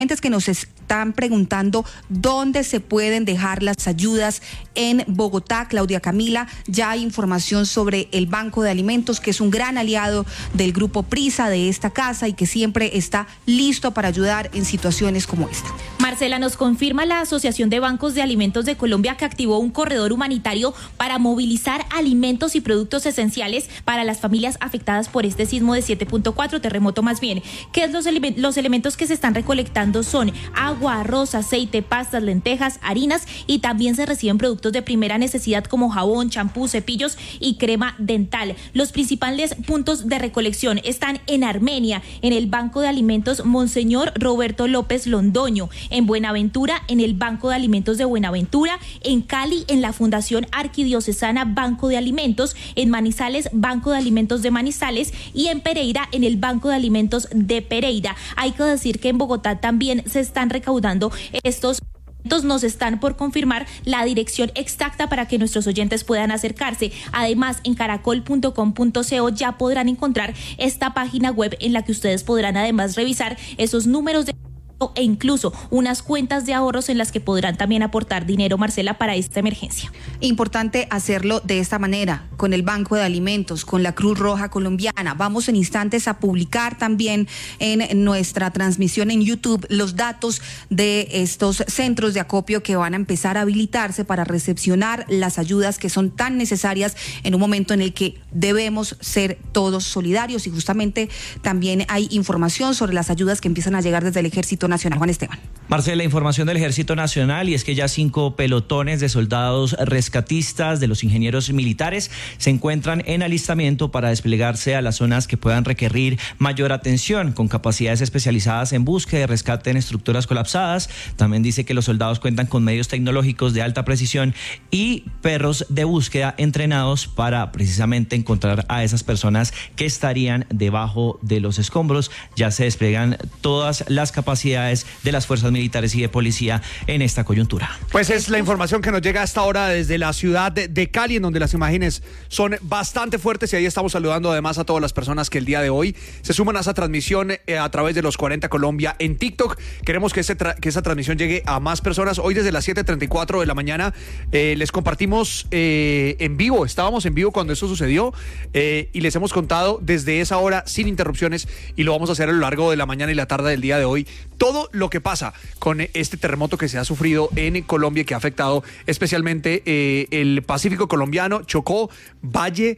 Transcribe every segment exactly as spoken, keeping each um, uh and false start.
que nos están preguntando dónde se pueden dejar las ayudas en Bogotá. Claudia Camila, ya hay información sobre el Banco de Alimentos, que es un gran aliado del Grupo Prisa, de esta casa, y que siempre está listo para ayudar en situaciones como esta. Marcela, nos confirma la Asociación de Bancos de Alimentos de Colombia que activó un corredor humanitario para movilizar alimentos y productos esenciales para las familias afectadas por este sismo de siete punto cuatro, terremoto más bien. ¿Qué es los, ele- los elementos que se están recolectando? Son agua, arroz, aceite, pastas, lentejas, harinas, y también se reciben productos de primera necesidad como jabón, champú, cepillos y crema dental. Los principales puntos de recolección están en Armenia, en el Banco de Alimentos Monseñor Roberto López Londoño, en Buenaventura, en el Banco de Alimentos de Buenaventura, en Cali, en la Fundación Arquidiocesana Banco de Alimentos, en Manizales, Banco de Alimentos de Manizales, y en Pereira, en el Banco de Alimentos de Pereira. Hay que decir que en Bogotá también se están recaudando estos. Nos están por confirmar la dirección exacta para que nuestros oyentes puedan acercarse. Además, en caracol punto com punto co ya podrán encontrar esta página web en la que ustedes podrán además revisar esos números de e incluso unas cuentas de ahorros en las que podrán también aportar dinero, Marcela, para esta emergencia. Importante hacerlo de esta manera, con el Banco de Alimentos, con la Cruz Roja Colombiana. Vamos en instantes a publicar también en nuestra transmisión en YouTube los datos de estos centros de acopio que van a empezar a habilitarse para recepcionar las ayudas que son tan necesarias en un momento en el que debemos ser todos solidarios, y justamente también hay información sobre las ayudas que empiezan a llegar desde el Ejército Nacional. Juan Esteban. Marcela, información del Ejército Nacional, y es que ya cinco pelotones de soldados rescatistas de los ingenieros militares se encuentran en alistamiento para desplegarse a las zonas que puedan requerir mayor atención, con capacidades especializadas en búsqueda y rescate en estructuras colapsadas. También dice que los soldados cuentan con medios tecnológicos de alta precisión y perros de búsqueda entrenados para precisamente encontrar a esas personas que estarían debajo de los escombros. Ya se despliegan todas las capacidades de las fuerzas militares y de policía en esta coyuntura. Pues es la información que nos llega hasta ahora desde la ciudad de, de Cali, en donde las imágenes son bastante fuertes, y ahí estamos saludando además a todas las personas que el día de hoy se suman a esa transmisión eh, a través de los cuarenta Colombia en TikTok. Queremos que, ese tra- que esa transmisión llegue a más personas. Hoy desde las siete treinta y cuatro de la mañana eh, les compartimos eh, en vivo, estábamos en vivo cuando eso sucedió, eh, y les hemos contado desde esa hora sin interrupciones, y lo vamos a hacer a lo largo de la mañana y la tarde del día de hoy, todo lo que pasa con este terremoto que se ha sufrido en Colombia, que ha afectado especialmente eh, el Pacífico colombiano, Chocó, Valle,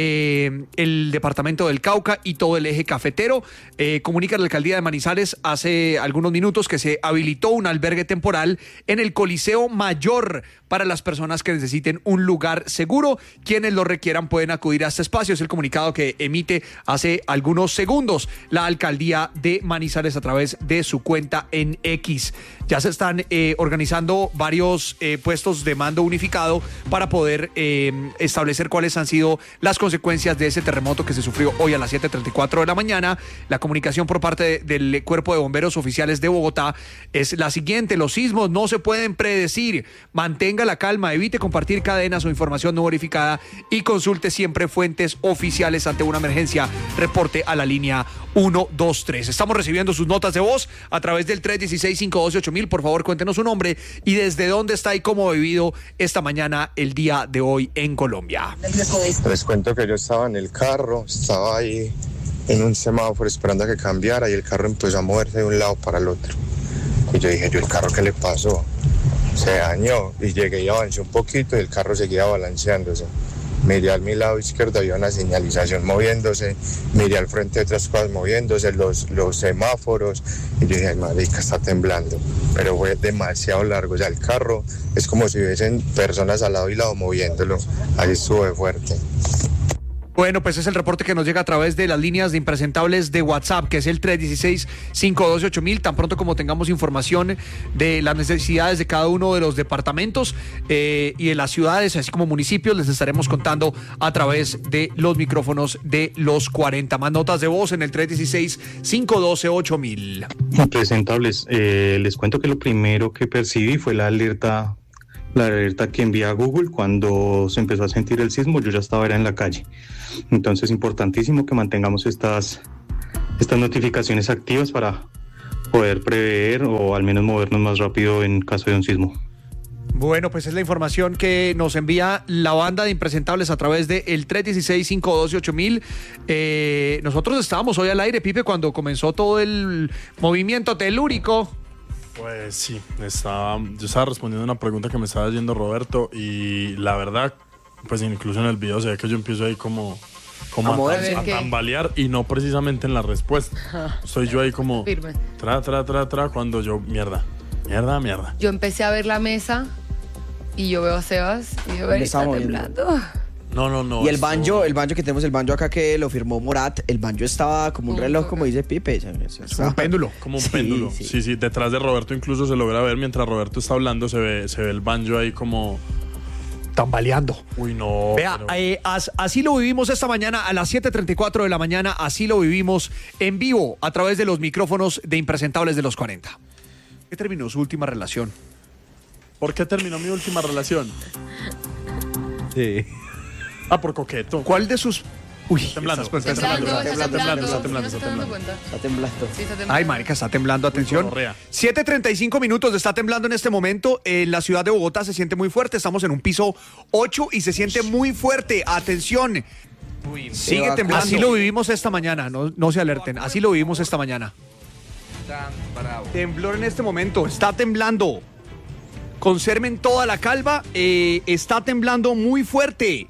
eh, el departamento del Cauca y todo el eje cafetero. Eh, comunica la alcaldía de Manizales hace algunos minutos que se habilitó un albergue temporal en el Coliseo Mayor para las personas que necesiten un lugar seguro. Quienes lo requieran pueden acudir a este espacio. Es el comunicado que emite hace algunos segundos la alcaldía de Manizales a través de su cuenta en X. Ya se están eh, organizando varios eh, puestos de mando unificado para poder eh, establecer cuáles han sido las consecuencias de ese terremoto que se sufrió hoy a las siete treinta y cuatro de la mañana. La comunicación por parte de, del Cuerpo de Bomberos Oficiales de Bogotá es la siguiente: los sismos no se pueden predecir, mantenga la calma, evite compartir cadenas o información no verificada y consulte siempre fuentes oficiales ante una emergencia. Reporte a la línea uno dos tres. Estamos recibiendo sus notas de voz a través del tres uno seis, cinco uno dos, ocho mil. Por favor, cuéntenos su nombre y desde dónde está y cómo ha vivido esta mañana el día de hoy en Colombia. Les cuento que yo estaba en el carro, estaba ahí en un semáforo esperando a que cambiara, y el carro empezó a moverse de un lado para el otro. Y yo dije, ¿yo el carro qué le pasó? Se dañó, y llegué y avancé un poquito y el carro seguía balanceándose. Miré al mi lado izquierdo, había una señalización moviéndose, miré al frente otras cosas moviéndose, los, los semáforos, y yo dije, ay, marica, está temblando, pero fue demasiado largo. O sea, el carro es como si hubiesen personas al lado y lado moviéndolo, ahí estuvo de fuerte. Bueno, pues es el reporte que nos llega a través de las líneas de impresentables de WhatsApp, que es el tres uno seis, cinco uno dos, ocho mil. Tan pronto como tengamos información de las necesidades de cada uno de los departamentos eh, y de las ciudades, así como municipios, les estaremos contando a través de los micrófonos de los cuarenta. Más notas de voz en el tres uno seis, cinco uno dos, ocho mil. Impresentables, eh, les cuento que lo primero que percibí fue la alerta la alerta que envía Google cuando se empezó a sentir el sismo. Yo ya estaba era en la calle. Entonces, importantísimo que mantengamos estas, estas notificaciones activas para poder prever o al menos movernos más rápido en caso de un sismo. Bueno, pues es la información que nos envía la banda de impresentables a través de el tres uno seis, cinco uno dos, ocho mil. Eh, nosotros estábamos hoy al aire, Pipe, cuando comenzó todo el movimiento telúrico. Pues sí, estaba, yo estaba respondiendo a una pregunta que me estaba haciendo Roberto y la verdad, pues incluso en el video se ve que yo empiezo ahí como, como a, a, a tambalear y no precisamente en la respuesta. Estoy yo ahí como firme. Tra, tra, tra, tra, cuando yo, mierda, mierda, mierda. Yo empecé a ver la mesa y yo veo a Sebas y yo veo está temblando. No, no, no. Y el banjo, el banjo que tenemos, el banjo acá que lo firmó Morat, el banjo estaba como un reloj, como dice Pipe. Es un péndulo. Como un sí, péndulo. Sí. sí, sí, detrás de Roberto incluso se logra ver, mientras Roberto está hablando, se ve, se ve el banjo ahí como tambaleando. Uy, no. Vea, pero... eh, as, así lo vivimos esta mañana a las siete treinta y cuatro de la mañana, así lo vivimos en vivo a través de los micrófonos de Impresentables de los cuarenta. ¿Qué terminó su última relación? ¿Por qué terminó mi última relación? Sí. Ah, por coqueto. ¿Cuál de sus...? Uy, temblando, está temblando, Temblando, está temblando, está temblando, ¿No está se está dando temblando. cuenta? Está temblando. Sí, está temblando. Ay, marica, está temblando, atención. Gonorrea. siete treinta y cinco minutos, está temblando en este momento. En la ciudad de Bogotá se siente muy fuerte. Estamos en un piso ocho y se siente muy fuerte. Atención. Sigue temblando. Así lo vivimos esta mañana, no, no se alerten. Así lo vivimos esta mañana. Temblor en este momento, está temblando. Conserven toda la calma, eh, está temblando muy fuerte.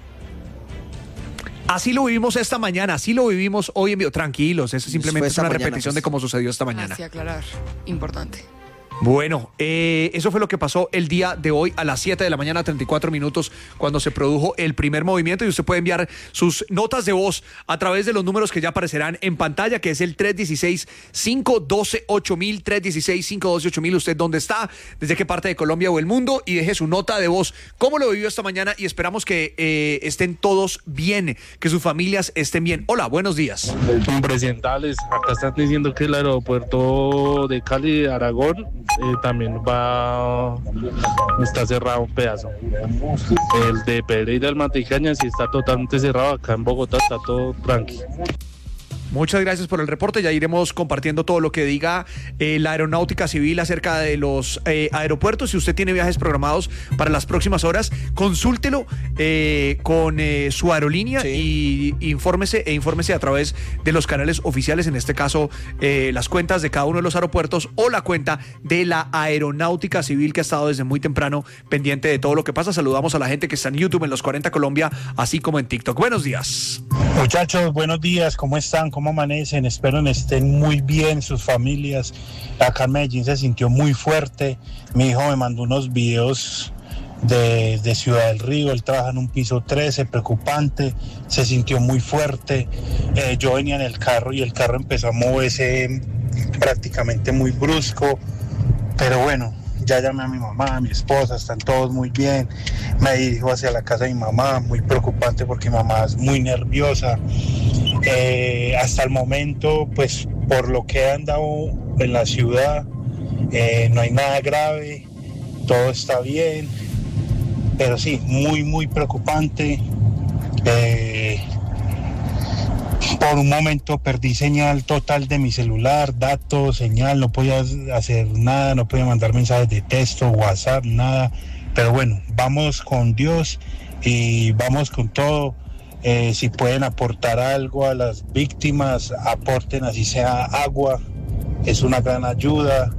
Así lo vivimos esta mañana, así lo vivimos hoy en vivo. Tranquilos, eso simplemente es una mañana, repetición pues. de cómo sucedió esta mañana. Así aclarar, importante. Bueno, eh, eso fue lo que pasó el día de hoy a las siete de la mañana, treinta y cuatro minutos, cuando se produjo el primer movimiento. Y usted puede enviar sus notas de voz a través de los números que ya aparecerán en pantalla, que es el tres uno seis, cinco uno dos, ocho mil, tres uno seis, cinco uno dos, ocho mil. Usted dónde está, desde qué parte de Colombia o el mundo, y deje su nota de voz. ¿Cómo lo vivió esta mañana? Y esperamos que eh, estén todos bien, que sus familias estén bien. Hola, buenos días. Impresentables, acá están diciendo que el aeropuerto de Cali de Aragón eh, también va, está cerrado un pedazo. El de Pereira, el Mantecaña, sí está totalmente cerrado. Acá en Bogotá está todo tranquilo. Muchas gracias por el reporte. Ya iremos compartiendo todo lo que diga eh, la Aeronáutica Civil acerca de los eh, aeropuertos. Si usted tiene viajes programados para las próximas horas, consúltelo eh, con eh, su aerolínea sí. y infórmese e infórmese a través de los canales oficiales, en este caso eh, las cuentas de cada uno de los aeropuertos o la cuenta de la Aeronáutica Civil, que ha estado desde muy temprano pendiente de todo lo que pasa. Saludamos a la gente que está en YouTube, en los cuarenta Colombia, así como en TikTok. Buenos días. Muchachos, buenos días. ¿Cómo están? ¿Cómo amanecen? Espero que estén muy bien sus familias. Acá en Medellín se sintió muy fuerte. Mi hijo me mandó unos videos de, de Ciudad del Río. Él trabaja en un piso trece, preocupante. Se sintió muy fuerte. Eh, yo venía en el carro y el carro empezó a moverse prácticamente muy brusco. Pero bueno, ya llamé a mi mamá, a mi esposa, están todos muy bien. Me dirijo hacia la casa de mi mamá, muy preocupante porque mi mamá es muy nerviosa. Eh, hasta el momento, pues por lo que he andado en la ciudad, eh, no hay nada grave, todo está bien, pero sí, muy, muy preocupante. Eh, por un momento perdí señal total de mi celular, datos, señal, no podía hacer nada, no podía mandar mensajes de texto, WhatsApp, nada, pero bueno, vamos con Dios y vamos con todo. Eh, si pueden aportar algo a las víctimas, aporten, así sea agua, es una gran ayuda.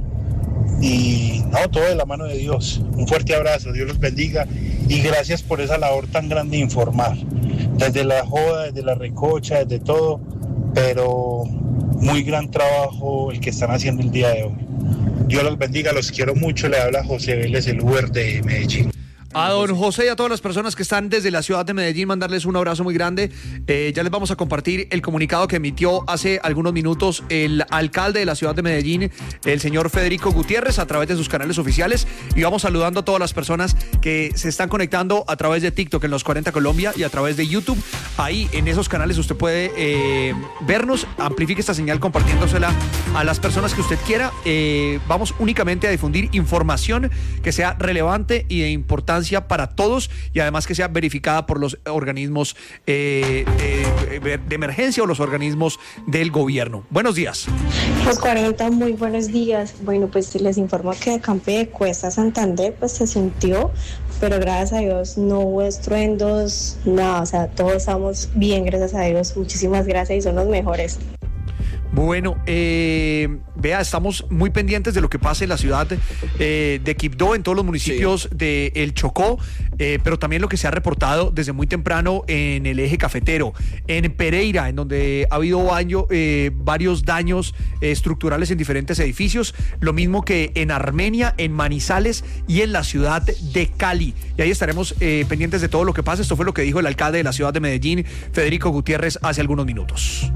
Y no, todo de la mano de Dios. Un fuerte abrazo, Dios los bendiga y gracias por esa labor tan grande de informar, desde la joda, desde la recocha, desde todo, pero muy gran trabajo el que están haciendo el día de hoy. Dios los bendiga, los quiero mucho. Le habla José Vélez, el Uber de Medellín. A don José y a todas las personas que están desde la ciudad de Medellín, mandarles un abrazo muy grande. Eh, ya les vamos a compartir el comunicado que emitió hace algunos minutos el alcalde de la ciudad de Medellín, el señor Federico Gutiérrez, a través de sus canales oficiales. Y vamos saludando a todas las personas que se están conectando a través de TikTok en los cuarenta Colombia y a través de YouTube. Ahí en esos canales usted puede eh, vernos, amplifique esta señal compartiéndosela a las personas que usted quiera. Eh, vamos únicamente a difundir información que sea relevante y de importancia vigilancia para todos y además que sea verificada por los organismos eh, de, de emergencia o los organismos del gobierno. Buenos días. Pues cuarenta, muy buenos días. Bueno, pues les informo que de Campedecuesta, Santander, pues se sintió, pero gracias a Dios no hubo estruendos, nada, o sea, todos estamos bien, gracias a Dios. Muchísimas gracias y son los mejores. Bueno, eh, vea, estamos muy pendientes de lo que pase en la ciudad eh, de Quibdó, en todos los municipios sí. de El Chocó, eh, pero también lo que se ha reportado desde muy temprano en el eje cafetero, en Pereira, en donde ha habido baño, eh, varios daños eh, estructurales en diferentes edificios, lo mismo que en Armenia, en Manizales y en la ciudad de Cali. Y ahí estaremos eh, pendientes de todo lo que pase. Esto fue lo que dijo el alcalde de la ciudad de Medellín, Federico Gutiérrez, hace algunos minutos.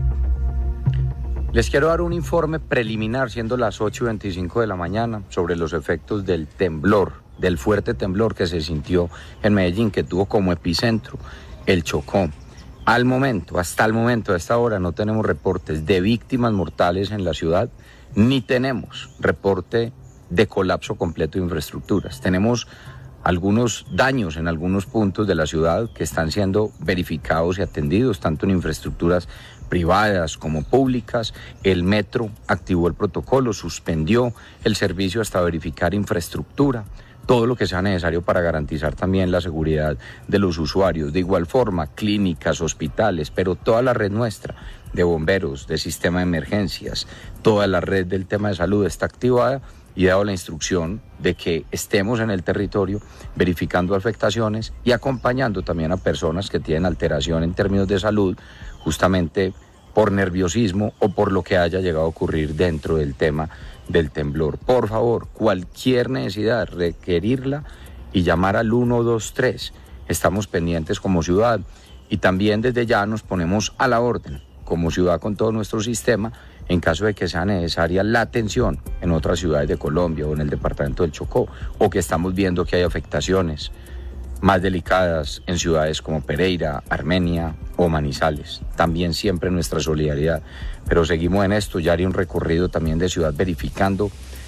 Les quiero dar un informe preliminar, siendo las ocho y veinticinco de la mañana, sobre los efectos del temblor, del fuerte temblor que se sintió en Medellín, que tuvo como epicentro el Chocó. Al momento, hasta el momento, a esta hora, no tenemos reportes de víctimas mortales en la ciudad, ni tenemos reporte de colapso completo de infraestructuras. Tenemos algunos daños en algunos puntos de la ciudad que están siendo verificados y atendidos, tanto en infraestructuras privadas como públicas. El metro activó el protocolo, suspendió el servicio hasta verificar infraestructura, todo lo que sea necesario para garantizar también la seguridad de los usuarios. De igual forma, clínicas, hospitales, pero toda la red nuestra de bomberos, de sistema de emergencias, toda la red del tema de salud está activada y he dado la instrucción de que estemos en el territorio verificando afectaciones y acompañando también a personas que tienen alteración en términos de salud, justamente por nerviosismo o por lo que haya llegado a ocurrir dentro del tema del temblor. Por favor, cualquier necesidad, requerirla y llamar al uno dos tres. Estamos pendientes como ciudad y también desde ya nos ponemos a la orden como ciudad con todo nuestro sistema en caso de que sea necesaria la atención en otras ciudades de Colombia o en el departamento del Chocó, o que estamos viendo que hay afectaciones más delicadas en ciudades como Pereira, Armenia o Manizales. También siempre nuestra solidaridad, pero seguimos en esto. Ya haré un recorrido también de ciudad verificando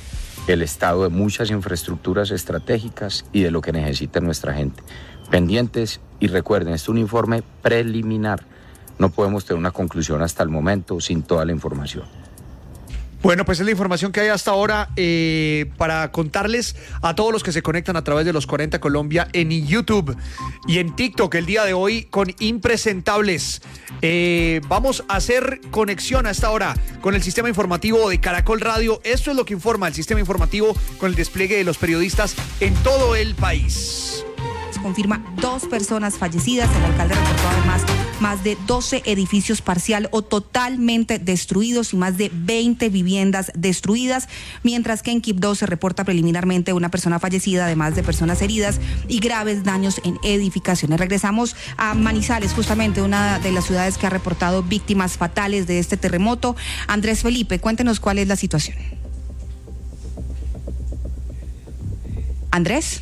el estado de muchas infraestructuras estratégicas y de lo que necesita nuestra gente. Pendientes y recuerden, este es un informe preliminar. No podemos tener una conclusión hasta el momento sin toda la información. Bueno, pues es la información que hay hasta ahora eh, para contarles a todos los que se conectan a través de los cuarenta Colombia en YouTube y en TikTok el día de hoy con Impresentables. Eh, vamos a hacer conexión a esta hora con el sistema informativo de Caracol Radio. Esto es lo que informa el sistema informativo con el despliegue de los periodistas en todo el país. Confirma dos personas fallecidas. El alcalde reportó además más de doce edificios parcial o totalmente destruidos y más de veinte viviendas destruidas, mientras que en Quibdó se reporta preliminarmente una persona fallecida, además de personas heridas y graves daños en edificaciones. Regresamos a Manizales, justamente una de las ciudades que ha reportado víctimas fatales de este terremoto. Andrés Felipe, cuéntenos cuál es la situación. Andrés.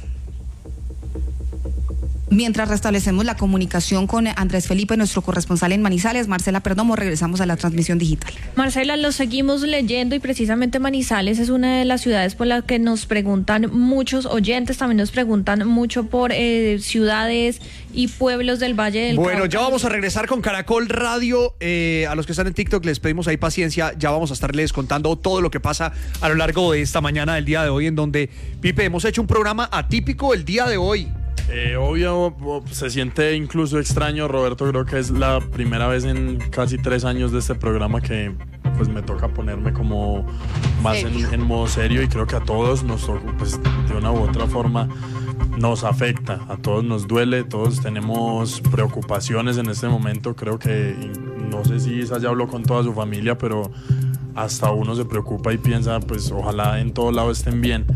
Mientras restablecemos la comunicación con Andrés Felipe, nuestro corresponsal en Manizales, Marcela Perdomo, regresamos a la transmisión digital. Marcela, lo seguimos leyendo y precisamente Manizales es una de las ciudades por las que nos preguntan muchos oyentes, también nos preguntan mucho por eh, ciudades y pueblos del Valle del Cauca. Bueno, ya vamos a regresar con Caracol Radio. Eh, a los que están en TikTok les pedimos ahí paciencia, ya vamos a estarles contando todo lo que pasa a lo largo de esta mañana del día de hoy, en donde, Pipe, hemos hecho un programa atípico el día de hoy. Eh, obvio, se siente incluso extraño, Roberto. Creo que es la primera vez en casi tres años de este programa que pues me toca ponerme como más en, en modo serio, y creo que a todos nos toca, pues de una u otra forma nos afecta, a todos nos duele, todos tenemos preocupaciones en este momento. Creo que, no sé si Isa ya habló con toda su familia, pero hasta uno se preocupa y piensa, pues ojalá en todo lado estén bien.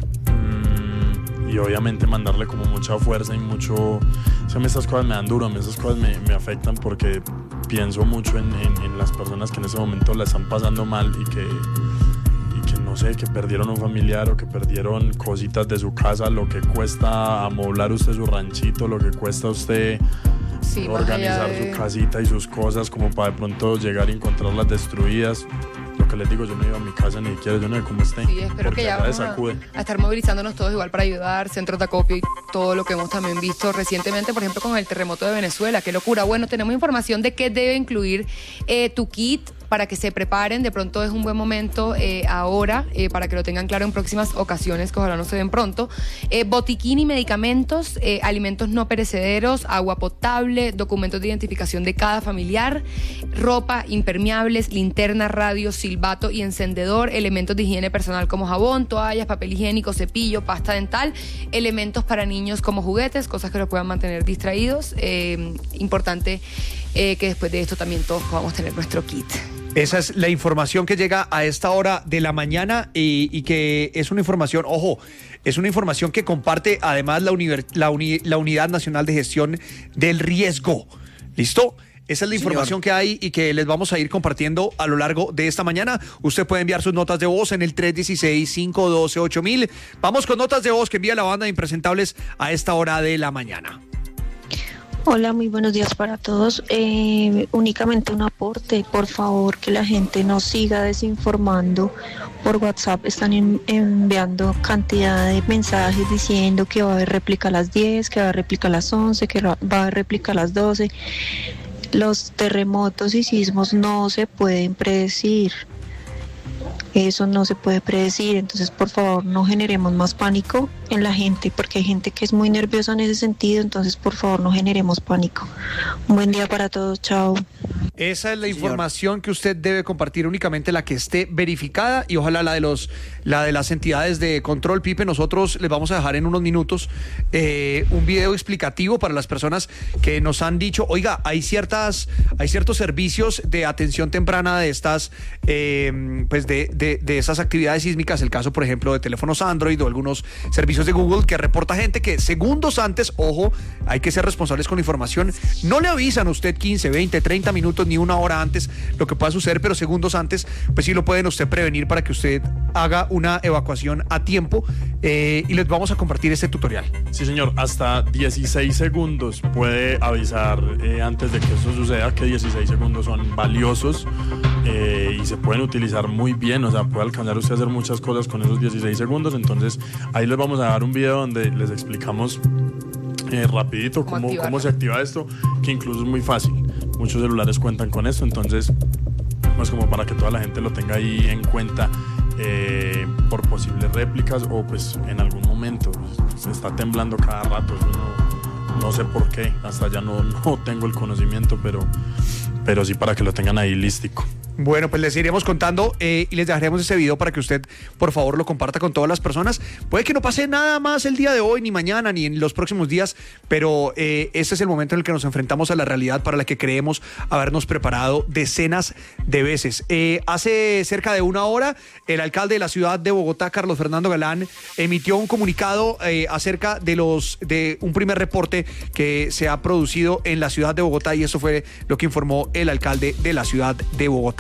Y obviamente mandarle como mucha fuerza y mucho... O sea, estas cosas me dan duro, a mí esas cosas me, me afectan porque pienso mucho en, en, en las personas que en ese momento la están pasando mal y que, y que, no sé, que perdieron un familiar o que perdieron cositas de su casa, lo que cuesta amoblar usted su ranchito, lo que cuesta usted sí, organizar de... su casita y sus cosas como para de pronto llegar y encontrarlas destruidas. Yo lo que les digo, yo no iba a mi casa ni siquiera, yo no sé cómo esté. Sí, espero que ya vamos a, a estar movilizándonos todos igual para ayudar, centros de acopio y todo lo que hemos también visto recientemente, por ejemplo, con el terremoto de Venezuela. Qué locura. Bueno, tenemos información de qué debe incluir eh, tu kit para que se preparen. De pronto es un buen momento eh, ahora eh, para que lo tengan claro en próximas ocasiones, que ojalá no se den pronto. Eh, botiquín y medicamentos, eh, alimentos no perecederos, agua potable, documentos de identificación de cada familiar, ropa, impermeables, linterna, radio, silbato y encendedor, elementos de higiene personal como jabón, toallas, papel higiénico, cepillo, pasta dental, elementos para niños como juguetes, cosas que los puedan mantener distraídos. Eh, importante eh, que después de esto también todos podamos tener nuestro kit. Esa es la información que llega a esta hora de la mañana y, y que es una información, ojo, es una información que comparte además la, univers, la, uni, la Unidad Nacional de Gestión del Riesgo. ¿Listo? Esa es la información Señor. que hay y que les vamos a ir compartiendo a lo largo de esta mañana. Usted puede enviar sus notas de voz en el tres uno seis, cinco uno dos, ocho mil. Vamos con notas de voz que envía la banda de Impresentables a esta hora de la mañana. Hola, muy buenos días para todos. Eh, únicamente un aporte, por favor, que la gente no siga desinformando. Por WhatsApp están en, enviando cantidad de mensajes diciendo que va a haber réplica a las diez, que va a haber réplica a las once, que va a haber réplica a las doce. Los terremotos y sismos no se pueden predecir. Eso no se puede predecir, entonces por favor no generemos más pánico en la gente, porque hay gente que es muy nerviosa en ese sentido, entonces por favor no generemos pánico. Un buen día para todos, chao. Esa es la información que usted debe compartir, únicamente la que esté verificada, y ojalá la de los la de las entidades de control. Pipe, nosotros les vamos a dejar en unos minutos eh, un video explicativo para las personas que nos han dicho, oiga, hay ciertas hay ciertos servicios de atención temprana de estas eh, pues de, de, de esas actividades sísmicas, el caso por ejemplo de teléfonos Android o algunos servicios de Google, que reporta gente que segundos antes, ojo, hay que ser responsables con la información, no le avisan a usted quince, veinte, treinta minutos ni una hora antes lo que pueda suceder, pero segundos antes, pues sí lo pueden usted prevenir para que usted haga una evacuación a tiempo, eh, y les vamos a compartir este tutorial. Sí, señor, hasta dieciséis segundos puede avisar eh, antes de que eso suceda, que dieciséis segundos son valiosos eh, y se pueden utilizar muy bien, o sea, puede alcanzar usted a hacer muchas cosas con esos dieciséis segundos, entonces ahí les vamos a dar un video donde les explicamos Eh, rapidito cómo, cómo se activa esto, que incluso es muy fácil, muchos celulares cuentan con esto, entonces pues como para que toda la gente lo tenga ahí en cuenta eh, por posibles réplicas o pues en algún momento pues, se está temblando cada rato, no, no sé por qué, hasta ya no, no tengo el conocimiento, pero, pero sí para que lo tengan ahí lístico. Bueno, pues les iremos contando eh, y les dejaremos ese video para que usted, por favor, lo comparta con todas las personas. Puede que no pase nada más el día de hoy, ni mañana, ni en los próximos días, pero eh, este es el momento en el que nos enfrentamos a la realidad para la que creemos habernos preparado decenas de veces. Eh, hace cerca de una hora, el alcalde de la ciudad de Bogotá, Carlos Fernando Galán, emitió un comunicado eh, acerca de los de un primer reporte que se ha producido en la ciudad de Bogotá, y eso fue lo que informó el alcalde de la ciudad de Bogotá.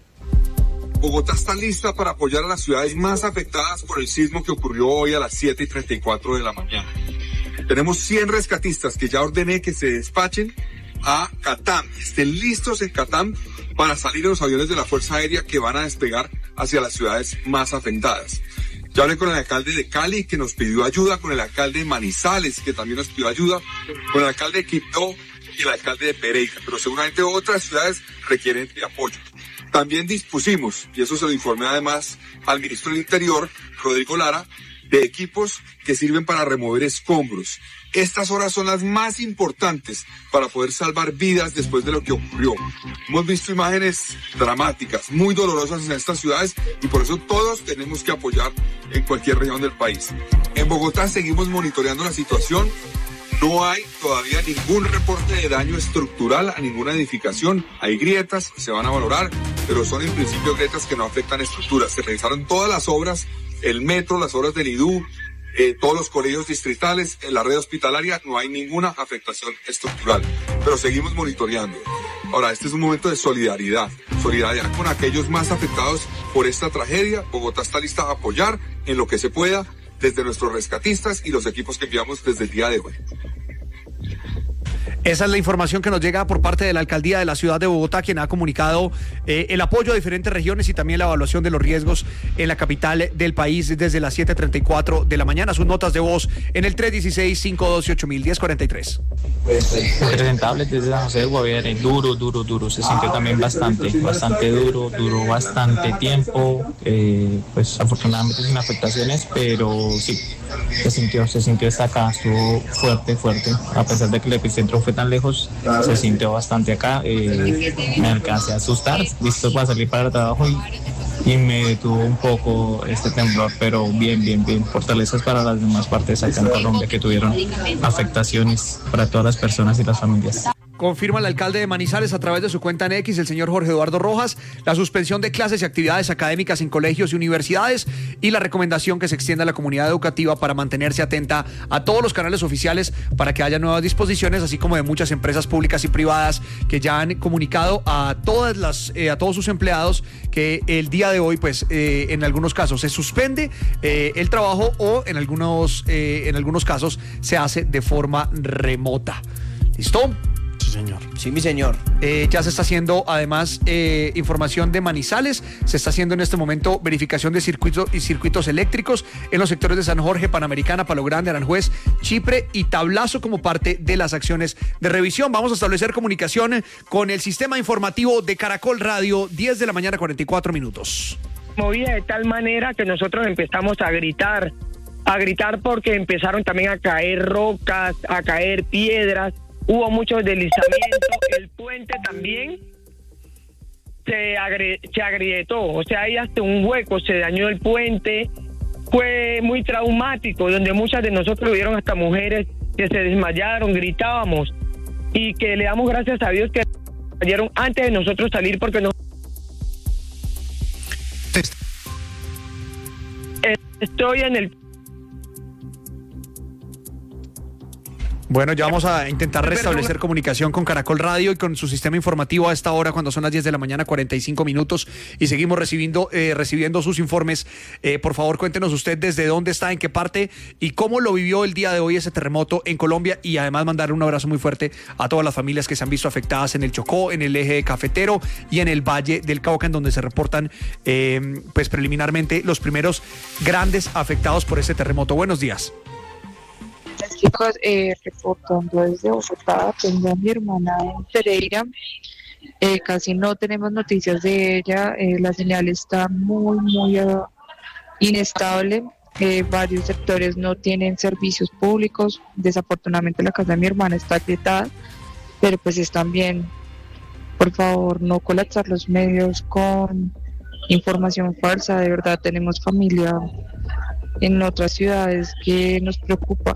Bogotá está lista para apoyar a las ciudades más afectadas por el sismo que ocurrió hoy a las siete y treinta y cuatro de la mañana. Tenemos cien rescatistas que ya ordené que se despachen a Catam, estén listos en Catam para salir en los aviones de la Fuerza Aérea que van a despegar hacia las ciudades más afectadas. Ya hablé con el alcalde de Cali, que nos pidió ayuda, con el alcalde de Manizales, que también nos pidió ayuda, con el alcalde de Quibdó y el alcalde de Pereira, pero seguramente otras ciudades requieren de apoyo. También dispusimos, y eso se lo informé además al ministro del Interior, Rodrigo Lara, de equipos que sirven para remover escombros. Estas horas son las más importantes para poder salvar vidas después de lo que ocurrió. Hemos visto imágenes dramáticas, muy dolorosas en estas ciudades, y por eso todos tenemos que apoyar en cualquier región del país. En Bogotá seguimos monitoreando la situación. No hay todavía ningún reporte de daño estructural a ninguna edificación. Hay grietas, se van a valorar, pero son en principio grietas que no afectan estructuras. Se realizaron todas las obras, el metro, las obras del I D U, eh, todos los colegios distritales, en la red hospitalaria, no hay ninguna afectación estructural, pero seguimos monitoreando. Ahora, este es un momento de solidaridad, solidaridad con aquellos más afectados por esta tragedia. Bogotá está lista a apoyar en lo que se pueda, desde nuestros rescatistas y los equipos que enviamos desde el día de hoy. Esa es la información que nos llega por parte de la alcaldía de la ciudad de Bogotá, quien ha comunicado eh, el apoyo a diferentes regiones y también la evaluación de los riesgos en la capital del país desde las siete treinta y cuatro de la mañana. Sus notas de voz en el tres uno seis, cinco uno ocho, ocho mil, diez cuarenta y tres. Presentable desde San José de Guaviare, duro, duro, duro. Se sintió también bastante, bastante duro, duró bastante tiempo. Eh, pues afortunadamente sin afectaciones, pero sí, se sintió, se sintió esta acá, estuvo fuerte, fuerte. A pesar de que el epicentro fue tan lejos, se sintió bastante acá. Eh, me alcancé a asustar, listo para salir para el trabajo y, y me detuvo un poco este temblor, pero bien, bien, bien. Fortalezas para las demás partes acá en Colombia que tuvieron afectaciones para todas las personas y las familias. Confirma el alcalde de Manizales a través de su cuenta en X, el señor Jorge Eduardo Rojas, la suspensión de clases y actividades académicas en colegios y universidades y la recomendación que se extienda a la comunidad educativa para mantenerse atenta a todos los canales oficiales para que haya nuevas disposiciones, así como de muchas empresas públicas y privadas que ya han comunicado a todas las eh, a todos sus empleados que el día de hoy, pues eh, en algunos casos se suspende eh, el trabajo o en algunos eh, en algunos casos se hace de forma remota. ¿Listo? Sí, señor. Sí, mi señor. Eh, ya se está haciendo, además, eh, información de Manizales. Se está haciendo en este momento verificación de circuitos y circuitos eléctricos en los sectores de San Jorge, Panamericana, Palo Grande, Aranjuez, Chipre y Tablazo como parte de las acciones de revisión. Vamos a establecer comunicación con el sistema informativo de Caracol Radio, diez de la mañana, cuarenta y cuatro minutos. Movida de tal manera que nosotros empezamos a gritar, a gritar porque empezaron también a caer rocas, a caer piedras. Hubo muchos deslizamientos, el puente también se, agre, se agrietó, o sea, hay hasta un hueco, se dañó el puente, fue muy traumático, donde muchas de nosotros vieron hasta mujeres que se desmayaron, gritábamos, y que le damos gracias a Dios que salieron antes de nosotros salir porque no... Estoy en el... Bueno, ya vamos a intentar restablecer comunicación con Caracol Radio y con su sistema informativo a esta hora, cuando son las diez de la mañana, cuarenta y cinco minutos, y seguimos recibiendo eh, recibiendo sus informes. Eh, por favor, cuéntenos usted desde dónde está, en qué parte y cómo lo vivió el día de hoy ese terremoto en Colombia, y además mandar un abrazo muy fuerte a todas las familias que se han visto afectadas en el Chocó, en el eje cafetero y en el Valle del Cauca, en donde se reportan eh, pues preliminarmente los primeros grandes afectados por este terremoto. Buenos días. Chicos, eh, reportando desde Bogotá, tengo a mi hermana en Pereira, eh, casi no tenemos noticias de ella, eh, la señal está muy, muy uh, inestable, eh, varios sectores no tienen servicios públicos, desafortunadamente la casa de mi hermana está agrietada, pero pues están bien. Por favor, no colapsar los medios con información falsa, de verdad tenemos familia en otras ciudades que nos preocupa.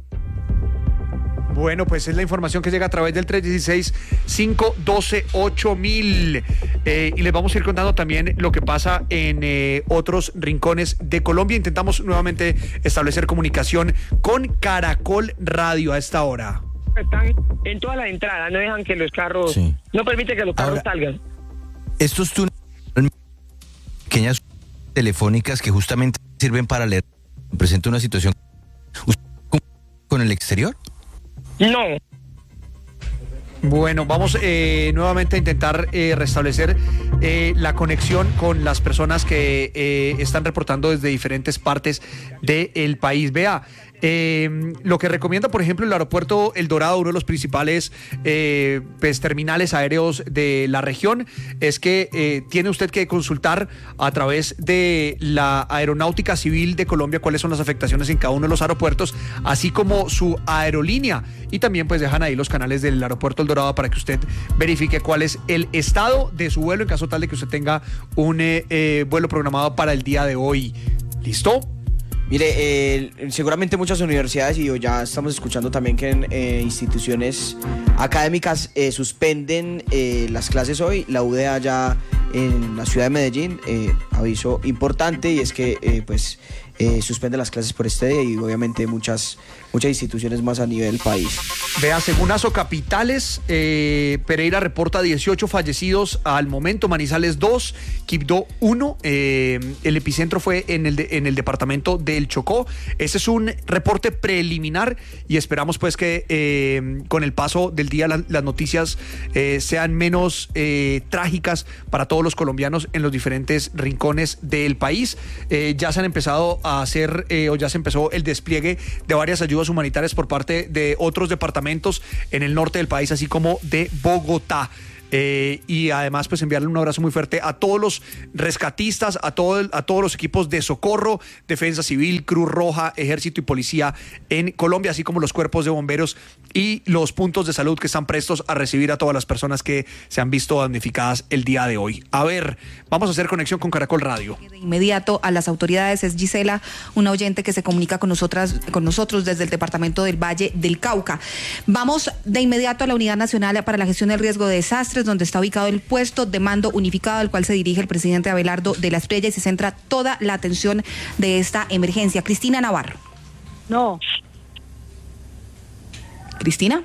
Bueno, pues es la información que llega a través del tres uno seis, cinco uno dos, ocho mil. Eh, y les vamos a ir contando también lo que pasa en eh, otros rincones de Colombia. Intentamos nuevamente establecer comunicación con Caracol Radio a esta hora. Están en todas las entradas, no dejan que los carros, sí. no permite que los carros Ahora, salgan. Estos túneles, pequeñas telefónicas que justamente sirven para leer, presenta una situación con el exterior. No. Bueno, vamos eh, nuevamente a intentar eh, restablecer eh, la conexión con las personas que eh, están reportando desde diferentes partes del país. Vea, eh, lo que recomienda, por ejemplo, el aeropuerto El Dorado, uno de los principales eh, pues, terminales aéreos de la región, es que eh, tiene usted que consultar a través de la Aeronáutica Civil de Colombia cuáles son las afectaciones en cada uno de los aeropuertos, así como su aerolínea, y también pues dejan ahí los canales del aeropuerto El Dorado para que usted verifique cuál es el estado de su vuelo en caso tal de que usted tenga un eh, eh, vuelo programado para el día de hoy. ¿Listo? Mire, eh, seguramente muchas universidades, y ya estamos escuchando también que en eh, instituciones académicas eh, suspenden eh, las clases hoy. La U D A ya en la ciudad de Medellín, eh, aviso importante, y es que eh, pues eh, suspende las clases por este día y obviamente muchas, muchas instituciones más a nivel país. Vea, según Asocapitales, eh, Pereira reporta dieciocho fallecidos al momento, Manizales dos, Quibdó uno, eh, el epicentro fue en el, de, en el departamento del Chocó. Ese es un reporte preliminar y esperamos pues que eh, con el paso del día la, las noticias eh, sean menos eh, trágicas para todos los colombianos en los diferentes rincones del país. Eh, ya se han empezado a hacer eh, o ya se empezó el despliegue de varias ayudas humanitarias por parte de otros departamentos en el norte del país, así como de Bogotá. Eh, y además pues enviarle un abrazo muy fuerte a todos los rescatistas, a, todo el, a todos los equipos de socorro, Defensa Civil, Cruz Roja, Ejército y Policía en Colombia, así como los cuerpos de bomberos y los puntos de salud que están prestos a recibir a todas las personas que se han visto damnificadas el día de hoy. A ver, vamos a hacer conexión con Caracol Radio. De inmediato a las autoridades es Gisela, una oyente que se comunica con nosotras, con nosotros desde el departamento del Valle del Cauca. Vamos de inmediato a la Unidad Nacional para la Gestión del Riesgo de Desastres, donde está ubicado el puesto de mando unificado al cual se dirige el presidente Abelardo de la Espriella y se centra toda la atención de esta emergencia. Cristina Navarro. No. Cristina.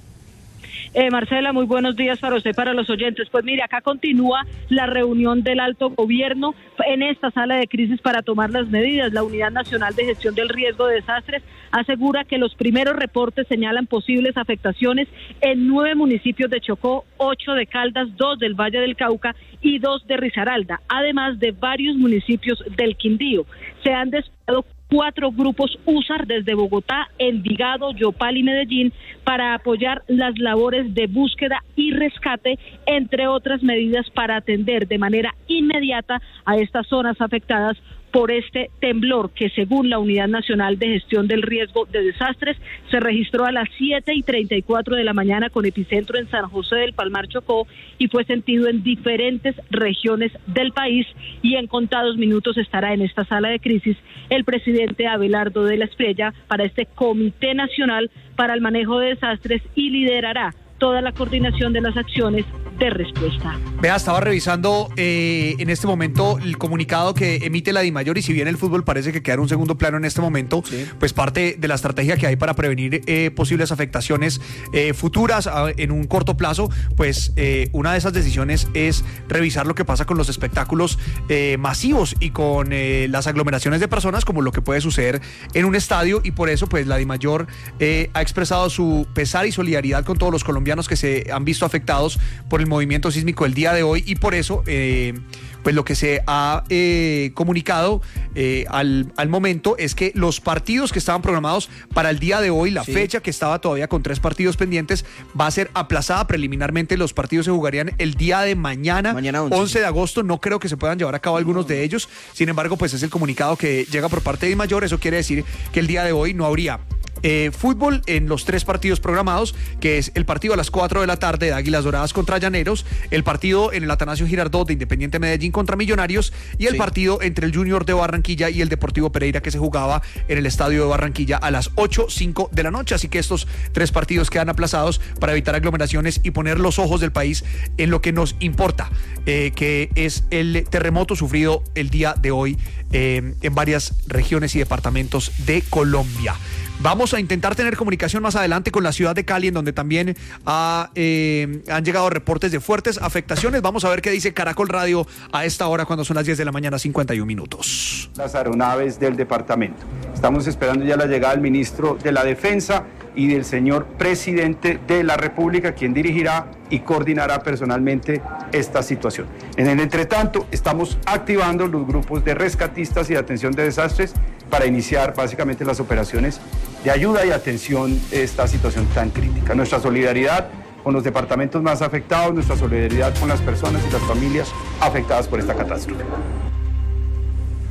Eh, Marcela, muy buenos días para usted, para los oyentes. Pues mire, acá continúa la reunión del alto gobierno en esta sala de crisis para tomar las medidas. La Unidad Nacional de Gestión del Riesgo de Desastres asegura que los primeros reportes señalan posibles afectaciones en nueve municipios de Chocó, ocho de Caldas, dos del Valle del Cauca y dos de Risaralda, además de varios municipios del Quindío. Se han desplegado cuatro grupos U S A R desde Bogotá, Envigado, Yopal y Medellín para apoyar las labores de búsqueda y rescate, entre otras medidas para atender de manera inmediata a estas zonas afectadas por este temblor que, según la Unidad Nacional de Gestión del Riesgo de Desastres, se registró a las siete y treinta y cuatro de la mañana con epicentro en San José del Palmar, Chocó, y fue sentido en diferentes regiones del país, y en contados minutos estará en esta sala de crisis el presidente Abelardo de la Espriella para este Comité Nacional para el Manejo de Desastres y liderará toda la coordinación de las acciones de respuesta. Vea, estaba revisando eh, en este momento el comunicado que emite la DIMAYOR, y si bien el fútbol parece que queda en un segundo plano en este momento, sí, pues parte de la estrategia que hay para prevenir eh, posibles afectaciones eh, futuras a, en un corto plazo, pues eh, una de esas decisiones es revisar lo que pasa con los espectáculos eh, masivos y con eh, las aglomeraciones de personas, como lo que puede suceder en un estadio, y por eso pues la DIMAYOR eh, ha expresado su pesar y solidaridad con todos los colombianos que se han visto afectados por el movimiento sísmico el día de hoy, y por eso eh, pues lo que se ha eh, comunicado eh, al, al momento es que los partidos que estaban programados para el día de hoy, la sí. fecha que estaba todavía con tres partidos pendientes, va a ser aplazada preliminarmente. Los partidos se jugarían el día de mañana, mañana once. once de agosto. No creo que se puedan llevar a cabo algunos no. de ellos, sin embargo pues es el comunicado que llega por parte de DIMAYOR. Eso quiere decir que el día de hoy no habría Eh, fútbol en los tres partidos programados, que es el partido a las cuatro de la tarde de Águilas Doradas contra Llaneros, el partido en el Atanasio Girardot de Independiente Medellín contra Millonarios, y el sí. partido entre el Junior de Barranquilla y el Deportivo Pereira, que se jugaba en el Estadio de Barranquilla a las ocho cinco de la noche. Así que estos tres partidos quedan aplazados para evitar aglomeraciones y poner los ojos del país en lo que nos importa, eh, que es el terremoto sufrido el día de hoy eh, en varias regiones y departamentos de Colombia. Vamos a intentar tener comunicación más adelante con la ciudad de Cali, en donde también ha, eh, han llegado reportes de fuertes afectaciones. Vamos a ver qué dice Caracol Radio a esta hora, cuando son las diez de la mañana, cincuenta y un minutos. Las aeronaves del departamento. Estamos esperando ya la llegada del ministro de la Defensa y del señor presidente de la República, quien dirigirá y coordinará personalmente esta situación. En el entretanto, estamos activando los grupos de rescatistas y de atención de desastres para iniciar básicamente las operaciones de ayuda y atención a esta situación tan crítica. Nuestra solidaridad con los departamentos más afectados, nuestra solidaridad con las personas y las familias afectadas por esta catástrofe.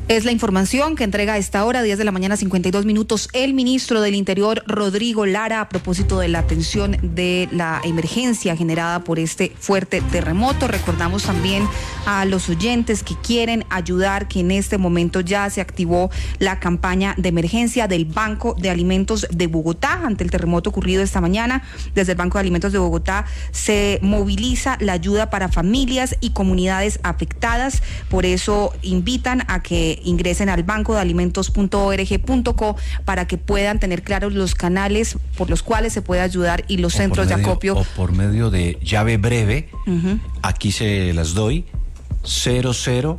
Es la información que entrega a esta hora, diez de la mañana, cincuenta y dos minutos, el ministro del Interior, Rodrigo Lara, a propósito de la atención de la emergencia generada por este fuerte terremoto. Recordamos también a los oyentes que quieren ayudar que en este momento ya se activó la campaña de emergencia del Banco de Alimentos de Bogotá ante el terremoto ocurrido esta mañana. Desde el Banco de Alimentos de Bogotá se moviliza la ayuda para familias y comunidades afectadas. Por eso invitan a que ingresen al banco de alimentos punto org punto co para que puedan tener claros los canales por los cuales se puede ayudar y los o centros medio, de acopio. O por medio de llave breve, uh-huh. Aquí se las doy, cero cero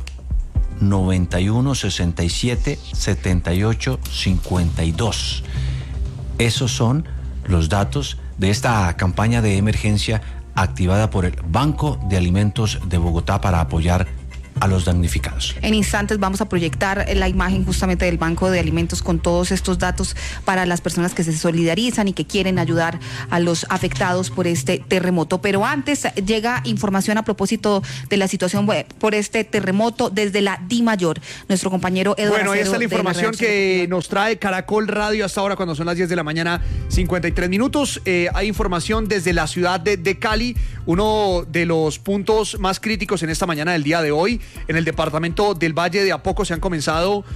noventa y uno sesenta y siete setenta y ocho cincuenta y dos. Esos son los datos de esta campaña de emergencia activada por el Banco de Alimentos de Bogotá para apoyar a los damnificados. En instantes vamos a proyectar la imagen justamente del Banco de Alimentos con todos estos datos para las personas que se solidarizan y que quieren ayudar a los afectados por este terremoto. Pero antes llega información a propósito de la situación por este terremoto desde la DIMAYOR. Nuestro compañero Eduardo. Bueno, ahí está la información la que nos trae Caracol Radio hasta ahora cuando son las diez de la mañana, cincuenta y tres minutos. Eh, hay información desde la ciudad de, de Cali, uno de los puntos más críticos en esta mañana del día de hoy. En el departamento del Valle de a poco se han comenzado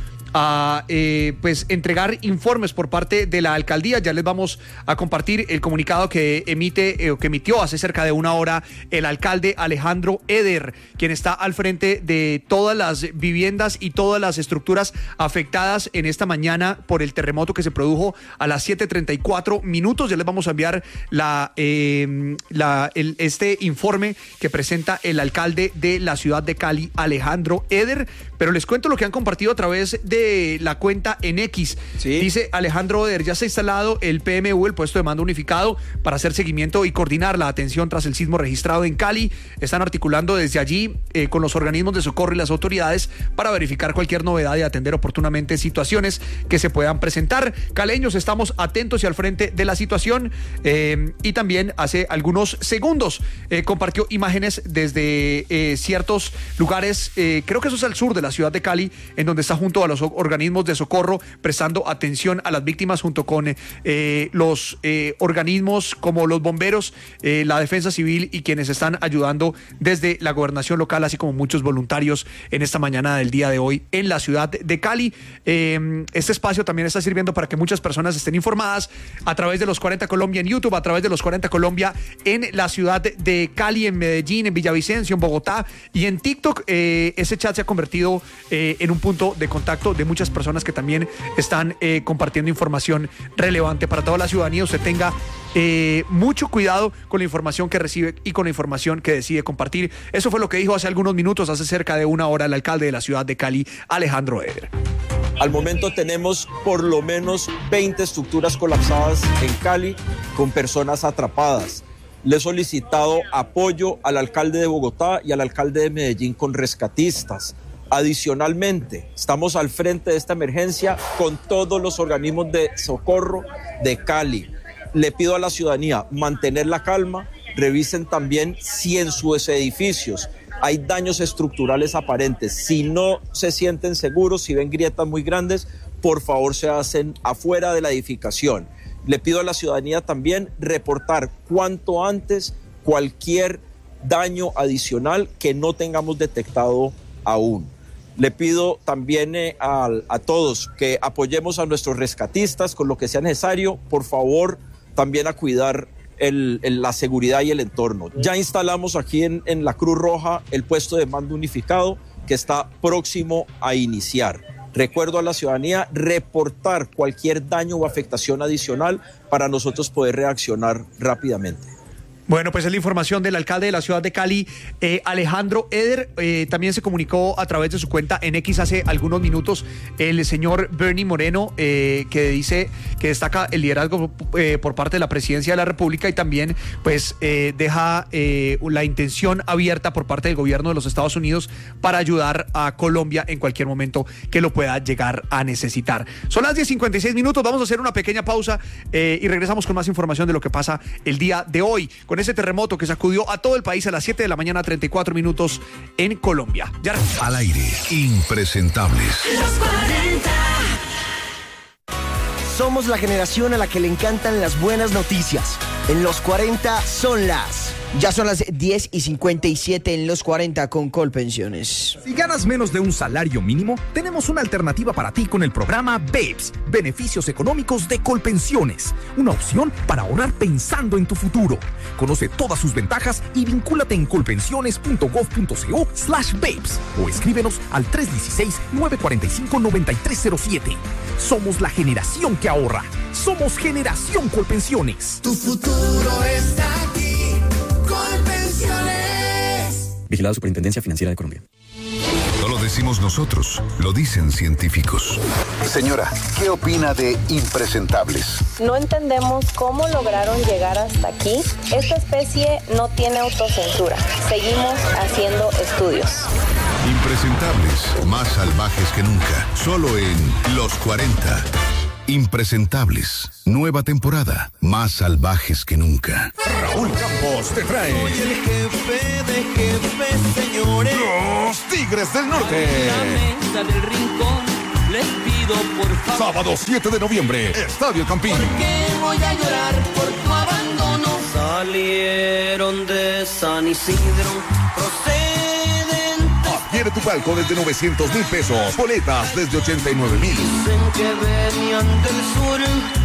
a eh, pues entregar informes por parte de la alcaldía. Ya les vamos a compartir el comunicado que emite eh, que emitió hace cerca de una hora el alcalde Alejandro Eder, quien está al frente de todas las viviendas y todas las estructuras afectadas en esta mañana por el terremoto que se produjo a las siete treinta y cuatro minutos. Ya les vamos a enviar la, eh, la el, este informe que presenta el alcalde de la ciudad de Cali, Alejandro Eder, pero les cuento lo que han compartido a través de la cuenta en X. ¿Sí? Dice Alejandro Eder: ya se ha instalado el P M U, el puesto de mando unificado, para hacer seguimiento y coordinar la atención tras el sismo registrado en Cali. Están articulando desde allí eh, con los organismos de socorro y las autoridades para verificar cualquier novedad y atender oportunamente situaciones que se puedan presentar. Caleños, estamos atentos y al frente de la situación. Eh, y también hace algunos segundos eh, compartió imágenes desde eh, ciertos lugares, eh, creo que eso es al sur de la ciudad de Cali, en donde está junto a los organismos de socorro prestando atención a las víctimas junto con eh, los eh, organismos como los bomberos, eh, la defensa civil y quienes están ayudando desde la gobernación local, así como muchos voluntarios en esta mañana del día de hoy en la ciudad de Cali. Eh, este espacio también está sirviendo para que muchas personas estén informadas a través de los cuarenta Colombia en YouTube, a través de los cuarenta Colombia en la ciudad de Cali, en Medellín, en Villavicencio, en Bogotá y en TikTok. Eh, ese chat se ha convertido eh, en un punto de contacto de muchas personas que también están eh, compartiendo información relevante para toda la ciudadanía. Usted tenga eh, mucho cuidado con la información que recibe y con la información que decide compartir. Eso fue lo que dijo hace algunos minutos, hace cerca de una hora, el alcalde de la ciudad de Cali, Alejandro Eder. Al momento tenemos por lo menos veinte estructuras colapsadas en Cali con personas atrapadas. Le he solicitado apoyo al alcalde de Bogotá y al alcalde de Medellín con rescatistas. Adicionalmente, estamos al frente de esta emergencia con todos los organismos de socorro de Cali. Le pido a la ciudadanía mantener la calma, revisen también si en sus edificios hay daños estructurales aparentes. Si no se sienten seguros, si ven grietas muy grandes, por favor se hacen afuera de la edificación. Le pido a la ciudadanía también reportar cuanto antes cualquier daño adicional que no tengamos detectado aún. Le pido también eh, a, a todos que apoyemos a nuestros rescatistas con lo que sea necesario. Por favor, también a cuidar el, el, la seguridad y el entorno. Ya instalamos aquí en, en la Cruz Roja el puesto de mando unificado que está próximo a iniciar. Recuerdo a la ciudadanía reportar cualquier daño o afectación adicional para nosotros poder reaccionar rápidamente. Bueno, pues es la información del alcalde de la ciudad de Cali, eh, Alejandro Eder. Eh, también se comunicó a través de su cuenta en X hace algunos minutos el señor Bernie Moreno, eh, que dice que destaca el liderazgo eh, por parte de la presidencia de la República y también pues eh, deja eh, la intención abierta por parte del gobierno de los Estados Unidos para ayudar a Colombia en cualquier momento que lo pueda llegar a necesitar. Son las diez cincuenta y seis minutos, vamos a hacer una pequeña pausa eh, y regresamos con más información de lo que pasa el día de hoy. Con con ese terremoto que sacudió a todo el país a las siete de la mañana, treinta y cuatro minutos en Colombia. Ya al aire, impresentables. Los cuarenta. Somos la generación a la que le encantan las buenas noticias. En los cuarenta son las... Ya son las diez y cincuenta y siete en los cuarenta con Colpensiones. Si ganas menos de un salario mínimo, tenemos una alternativa para ti con el programa BEPS, Beneficios Económicos de Colpensiones. Una opción para ahorrar pensando en tu futuro. Conoce todas sus ventajas y vincúlate en colpensiones.gov.co slash BEPS o escríbenos al tres uno seis, nueve cuatro cinco, nueve tres cero siete. Somos la generación que ahorra. Somos Generación Colpensiones. Tu futuro está aquí. Colpensiones. Vigilado Superintendencia Financiera de Colombia. No lo decimos nosotros, lo dicen científicos. Señora, ¿qué opina de impresentables? No entendemos cómo lograron llegar hasta aquí. Esta especie no tiene autocensura. Seguimos haciendo estudios. Impresentables, más salvajes que nunca. Solo en Los cuarenta. Impresentables, nueva temporada, más salvajes que nunca. Raúl Campos te trae. Soy el jefe de jefes, señores. Los Tigres del Norte. En la mesa del rincón les pido por favor. Sábado siete de noviembre, Estadio Campín. ¿Por qué voy a llorar por tu abandono? Salieron de San Isidro, proceden. Adquiere tu palco desde novecientos mil pesos. Boletas desde ochenta y nueve mil. Dicen que venían del sur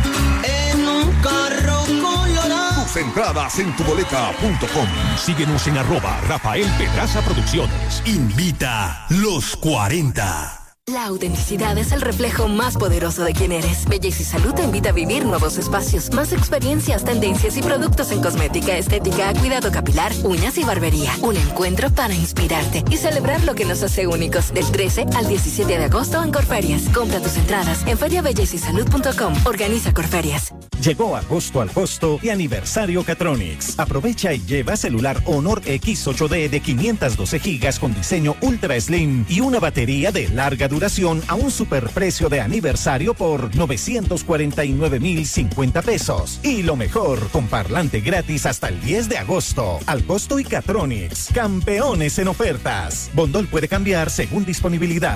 en un carro colorado. Tus entradas en tuboleta punto com. Síguenos en arroba Rafael Pedraza Producciones. Invita Los cuarenta. La autenticidad es el reflejo más poderoso de quién eres. Belleza y Salud te invita a vivir nuevos espacios, más experiencias, tendencias y productos en cosmética, estética, cuidado capilar, uñas y barbería. Un encuentro para inspirarte y celebrar lo que nos hace únicos. Del trece al diecisiete de agosto en Corferias. Compra tus entradas en feria belleza y salud punto com. Organiza Corferias. Llegó agosto al costo y aniversario Catronics. Aprovecha y lleva celular Honor X ocho D de quinientos doce gigas con diseño Ultra Slim y una batería de larga duración a un superprecio de aniversario por novecientos cuarenta y nueve mil cincuenta pesos. Y lo mejor, con parlante gratis hasta el diez de agosto. Al costo y Catronics. Campeones en ofertas. Bondol puede cambiar según disponibilidad.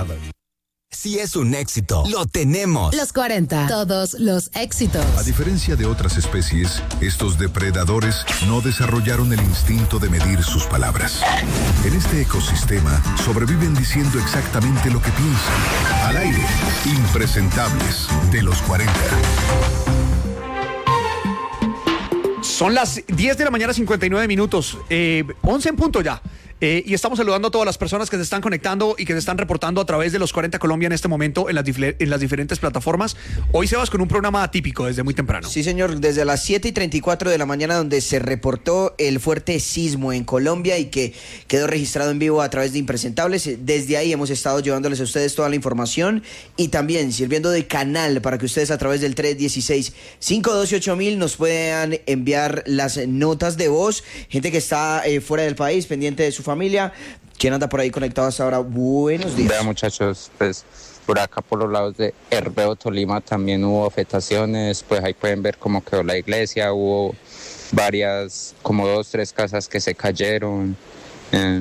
Si es un éxito, lo tenemos. Los cuarenta, todos los éxitos. A diferencia de otras especies, estos depredadores no desarrollaron el instinto de medir sus palabras. En este ecosistema sobreviven diciendo exactamente lo que piensan. Al aire, impresentables de Los cuarenta. Son las diez de la mañana, cincuenta y nueve minutos, eh, once en punto ya. Eh, y estamos saludando a todas las personas que se están conectando y que se están reportando a través de Los cuarenta Colombia en este momento en las, en las diferentes plataformas. Hoy, Sebas, con un programa atípico desde muy temprano. Sí, señor, desde las siete y treinta y cuatro de la mañana, donde se reportó el fuerte sismo en Colombia y que quedó registrado en vivo a través de Impresentables. Desde ahí hemos estado llevándoles a ustedes toda la información y también sirviendo de canal para que ustedes a través del tres uno seis, cinco uno dos ocho mil nos puedan enviar las notas de voz. Gente que está eh, fuera del país, pendiente de su familia. ¿Quién anda por ahí conectado hasta ahora? Buenos días. Vea, muchachos, pues por acá por los lados de Herbeo, Tolima, también hubo afectaciones. Pues ahí pueden ver cómo quedó la iglesia. Hubo varias, como dos, tres casas que se cayeron. Eh.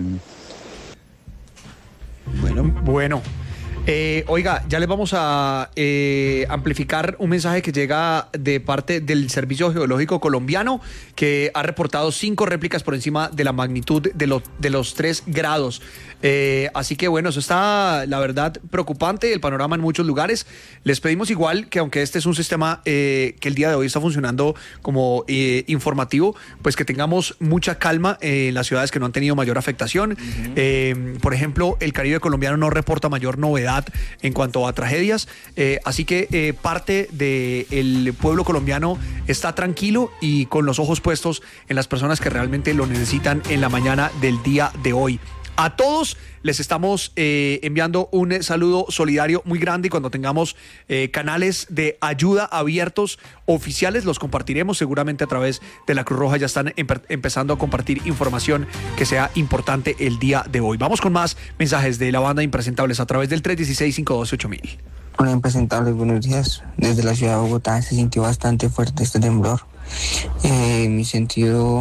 Bueno, bueno. Eh, oiga, ya les vamos a eh, amplificar un mensaje que llega de parte del Servicio Geológico Colombiano, que ha reportado cinco réplicas por encima de la magnitud de, lo, de los tres grados. Eh, así que bueno, eso está, la verdad, preocupante, el panorama en muchos lugares. Les pedimos igual que, aunque este es un sistema eh, que el día de hoy está funcionando como eh, informativo, pues que tengamos mucha calma eh, en las ciudades que no han tenido mayor afectación. Uh-huh. Eh, por ejemplo, el Caribe colombiano no reporta mayor novedad en cuanto a tragedias, eh, así que eh, parte del pueblo colombiano está tranquilo y con los ojos puestos en las personas que realmente lo necesitan en la mañana del día de hoy. A todos les estamos eh, enviando un saludo solidario muy grande, y cuando tengamos eh, canales de ayuda abiertos oficiales los compartiremos seguramente a través de la Cruz Roja. Ya están empe- empezando a compartir información que sea importante el día de hoy. Vamos con más mensajes de la banda Impresentables a través del tres uno seis, cinco dos ocho mil. Hola, Impresentables, buenos días. Desde la ciudad de Bogotá se sintió bastante fuerte este temblor. Eh, mi sentido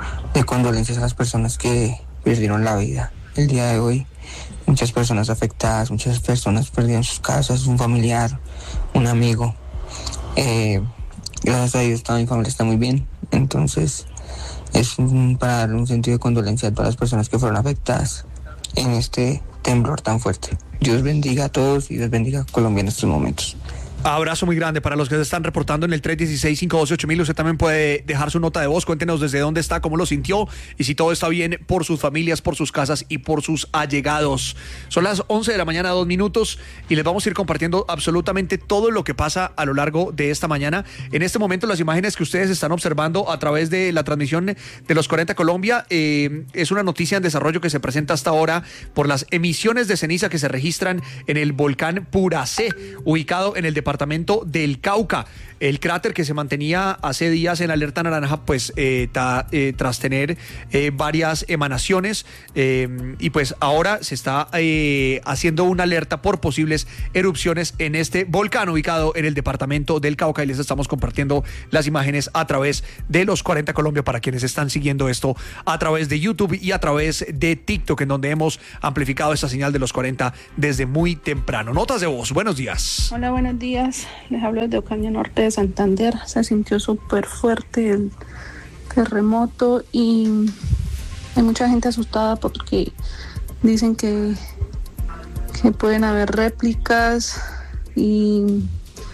de condolencias a las personas que perdieron la vida el día de hoy. Muchas personas afectadas, muchas personas perdieron sus casas, un familiar, un amigo. Eh, gracias a Dios toda mi familia está muy bien, entonces es un, para darle un sentido de condolencia a todas las personas que fueron afectadas en este temblor tan fuerte. Dios bendiga a todos y Dios bendiga a Colombia en estos momentos. Abrazo muy grande para los que se están reportando en el tres uno seis, cinco uno ocho mil. Usted también puede dejar su nota de voz. Cuéntenos desde dónde está, cómo lo sintió y si todo está bien por sus familias, por sus casas y por sus allegados. Son las once de la mañana, dos minutos, y les vamos a ir compartiendo absolutamente todo lo que pasa a lo largo de esta mañana. En este momento, las imágenes que ustedes están observando a través de la transmisión de los cuarenta Colombia eh, es una noticia en desarrollo que se presenta hasta ahora por las emisiones de ceniza que se registran en el volcán Puracé, ubicado en el departamento departamento del Cauca. El cráter que se mantenía hace días en alerta naranja, pues eh, ta, eh, tras tener eh, varias emanaciones eh, y pues ahora se está eh, haciendo una alerta por posibles erupciones en este volcán ubicado en el departamento del Cauca, y les estamos compartiendo las imágenes a través de los cuarenta Colombia para quienes están siguiendo esto a través de YouTube y a través de TikTok, en donde hemos amplificado esta señal de los cuarenta desde muy temprano. Notas de voz, buenos días. Hola, buenos días. Les hablo desde Ocaña Norte de Santander. Se sintió súper fuerte el terremoto y hay mucha gente asustada porque dicen que, que pueden haber réplicas y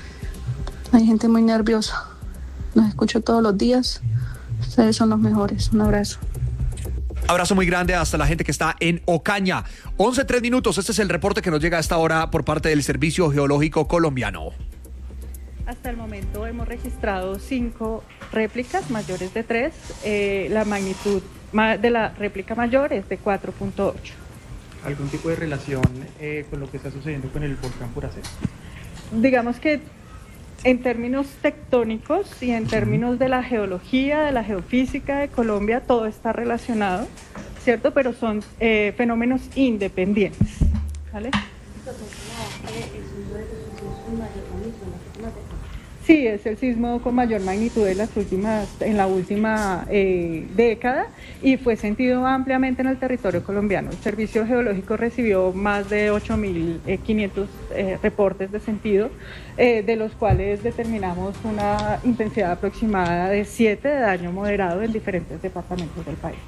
hay gente muy nerviosa. Los escucho todos los días. Ustedes son los mejores. Un abrazo. Abrazo muy grande hasta la gente que está en Ocaña. once, tres minutos. Este es el reporte que nos llega a esta hora por parte del Servicio Geológico Colombiano. Hasta el momento hemos registrado cinco réplicas mayores de tres. Eh, la magnitud de la réplica mayor es de cuatro punto ocho. ¿Algún tipo de relación eh, con lo que está sucediendo con el volcán Puracé? Digamos que en términos tectónicos y en términos de la geología, de la geofísica de Colombia, todo está relacionado, ¿cierto? Pero son eh, fenómenos independientes, ¿vale? Sí, es el sismo con mayor magnitud de las últimas, en la última eh, década, y fue sentido ampliamente en el territorio colombiano. El Servicio Geológico recibió más de ocho mil quinientos eh, reportes de sentido, eh, de los cuales determinamos una intensidad aproximada de siete de daño moderado en diferentes departamentos del país.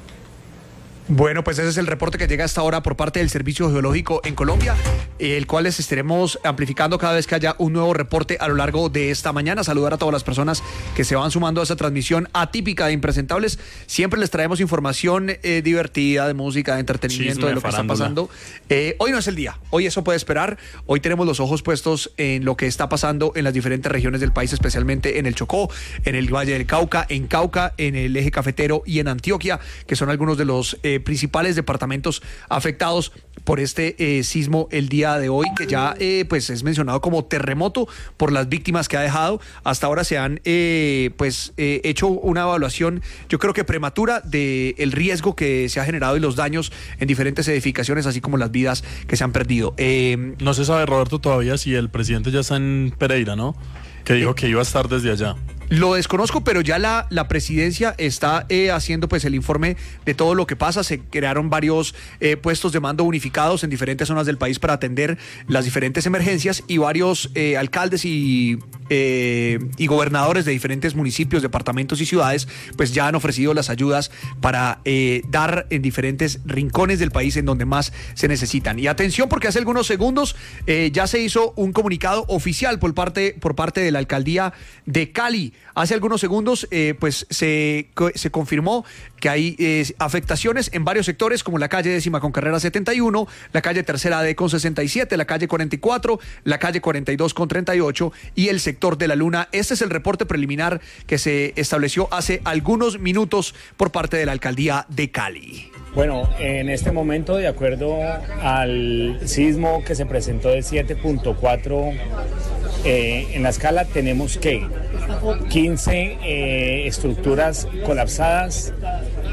Bueno, pues ese es el reporte que llega hasta ahora por parte del Servicio Geológico en Colombia, el cual les estaremos amplificando cada vez que haya un nuevo reporte a lo largo de esta mañana. Saludar a todas las personas que se van sumando a esta transmisión atípica de Impresentables. Siempre les traemos información eh, divertida, de música, de entretenimiento, Chisme, de lo que farándula. Está pasando. Eh, hoy no es el día, hoy eso puede esperar. Hoy tenemos los ojos puestos en lo que está pasando en las diferentes regiones del país, especialmente en el Chocó, en el Valle del Cauca, en Cauca, en el eje cafetero y en Antioquia, que son algunos de los eh, principales departamentos afectados por este eh, sismo el día de hoy, que ya eh, pues es mencionado como terremoto por las víctimas que ha dejado. Hasta ahora se han eh, pues eh, hecho una evaluación, yo creo que prematura, de el riesgo que se ha generado y los daños en diferentes edificaciones, así como las vidas que se han perdido. Eh, no se sabe, Roberto, todavía si el presidente ya está en Pereira, ¿no? Que dijo eh, que iba a estar desde allá. Lo desconozco, pero ya la, la presidencia está eh, haciendo pues el informe de todo lo que pasa. Se crearon varios eh, puestos de mando unificados en diferentes zonas del país para atender las diferentes emergencias, y varios eh, alcaldes y, eh, y gobernadores de diferentes municipios, departamentos y ciudades pues ya han ofrecido las ayudas para eh, dar en diferentes rincones del país en donde más se necesitan. Y atención, porque hace algunos segundos eh, ya se hizo un comunicado oficial por parte, por parte de la alcaldía de Cali. Hace algunos segundos eh, pues se, se confirmó que hay eh, afectaciones en varios sectores, como la calle décima con carrera setenta y uno, la calle tercera D con sesenta y siete, la calle cuarenta y cuatro, la calle cuarenta y dos con treinta y ocho y el sector de la Luna. Este es el reporte preliminar que se estableció hace algunos minutos por parte de la alcaldía de Cali. Bueno, en este momento, de acuerdo al sismo que se presentó de siete punto cuatro eh, en la escala, tenemos que quince eh, estructuras colapsadas,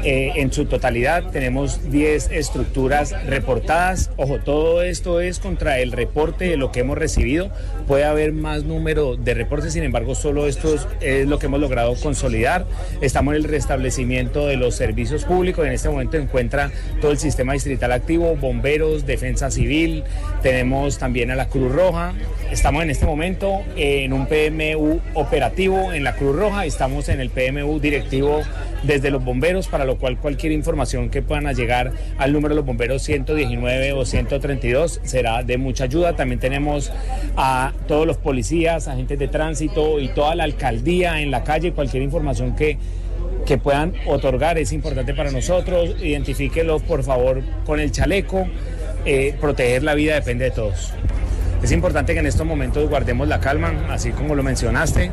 eh, en su totalidad. Tenemos diez estructuras reportadas. Ojo, todo esto es contra el reporte de lo que hemos recibido. Puede haber más número de reportes, sin embargo, solo esto es, es lo que hemos logrado consolidar. Estamos en el restablecimiento de los servicios públicos. En este momento encuentra todo el sistema distrital activo, bomberos, defensa civil, tenemos también a la Cruz Roja. Estamos en este momento en un P M U operativo en la Cruz Roja, estamos en el P M U directivo desde los bomberos, para lo cual cualquier información que puedan llegar al número de los bomberos ciento diecinueve o ciento treinta y dos será de mucha ayuda. También tenemos a todos los policías, agentes de tránsito y toda la alcaldía en la calle. Cualquier información que que puedan otorgar es importante para nosotros. Identifíquenlos por favor con el chaleco. Eh, proteger la vida depende de todos. Es importante que en estos momentos guardemos la calma, así como lo mencionaste,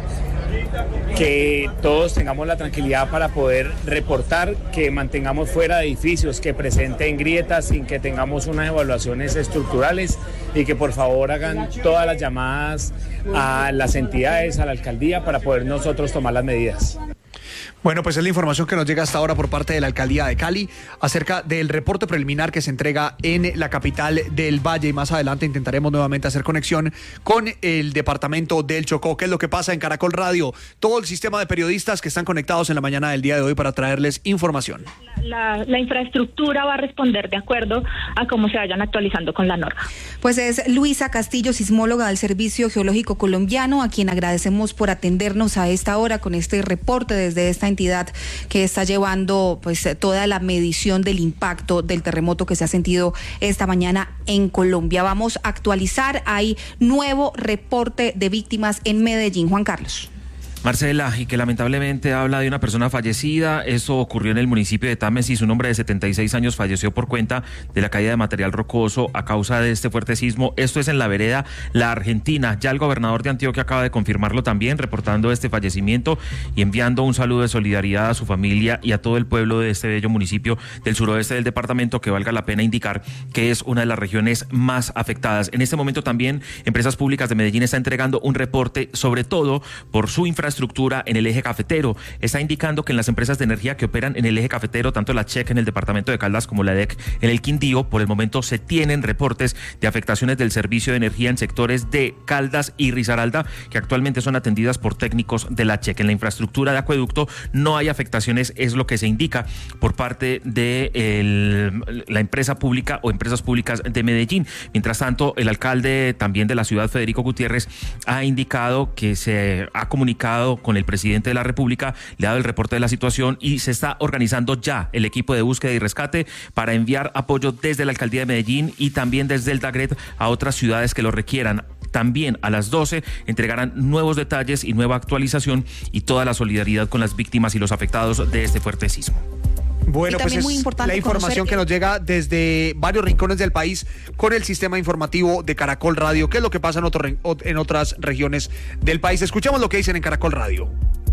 que todos tengamos la tranquilidad para poder reportar, que mantengamos fuera de edificios que presenten grietas sin que tengamos unas evaluaciones estructurales, y que por favor hagan todas las llamadas a las entidades, a la alcaldía, para poder nosotros tomar las medidas. Bueno, pues es la información que nos llega hasta ahora por parte de la Alcaldía de Cali acerca del reporte preliminar que se entrega en la capital del Valle, y más adelante intentaremos nuevamente hacer conexión con el departamento del Chocó. ¿Qué es lo que pasa en Caracol Radio? Todo el sistema de periodistas que están conectados en la mañana del día de hoy para traerles información. La, la infraestructura va a responder de acuerdo a cómo se vayan actualizando con la norma. Pues es Luisa Castillo, sismóloga del Servicio Geológico Colombiano, a quien agradecemos por atendernos a esta hora con este reporte desde esta entidad que está llevando pues toda la medición del impacto del terremoto que se ha sentido esta mañana en Colombia. Vamos a actualizar, hay nuevo reporte de víctimas en Medellín. Juan Carlos. Marcela, y que lamentablemente habla de una persona fallecida. Eso ocurrió en el municipio de Támesis. Un hombre de setenta y seis años falleció por cuenta de la caída de material rocoso a causa de este fuerte sismo. Esto es en la vereda La Argentina. Ya el gobernador de Antioquia acaba de confirmarlo también, reportando este fallecimiento y enviando un saludo de solidaridad a su familia y a todo el pueblo de este bello municipio del suroeste del departamento, que valga la pena indicar que es una de las regiones más afectadas. En este momento también Empresas Públicas de Medellín está entregando un reporte, sobre todo por su infraestructura estructura en el eje cafetero. Está indicando que en las empresas de energía que operan en el eje cafetero, tanto la CHEC en el departamento de Caldas como la E D E C en el Quindío, por el momento se tienen reportes de afectaciones del servicio de energía en sectores de Caldas y Risaralda, que actualmente son atendidas por técnicos de la CHEC. En la infraestructura de acueducto no hay afectaciones, es lo que se indica por parte de el, la empresa pública o empresas públicas de Medellín. Mientras tanto, el alcalde también de la ciudad, Federico Gutiérrez, ha indicado que se ha comunicado con el presidente de la República, le ha dado el reporte de la situación y se está organizando ya el equipo de búsqueda y rescate para enviar apoyo desde la alcaldía de Medellín y también desde el DAGRET a otras ciudades que lo requieran. También a las doce entregarán nuevos detalles y nueva actualización y toda la solidaridad con las víctimas y los afectados de este fuerte sismo. Bueno, pues es la información que nos llega desde varios rincones del país con el sistema informativo de Caracol Radio. ¿Qué es lo que pasa en, otro, en otras regiones del país? Escuchemos lo que dicen en Caracol Radio.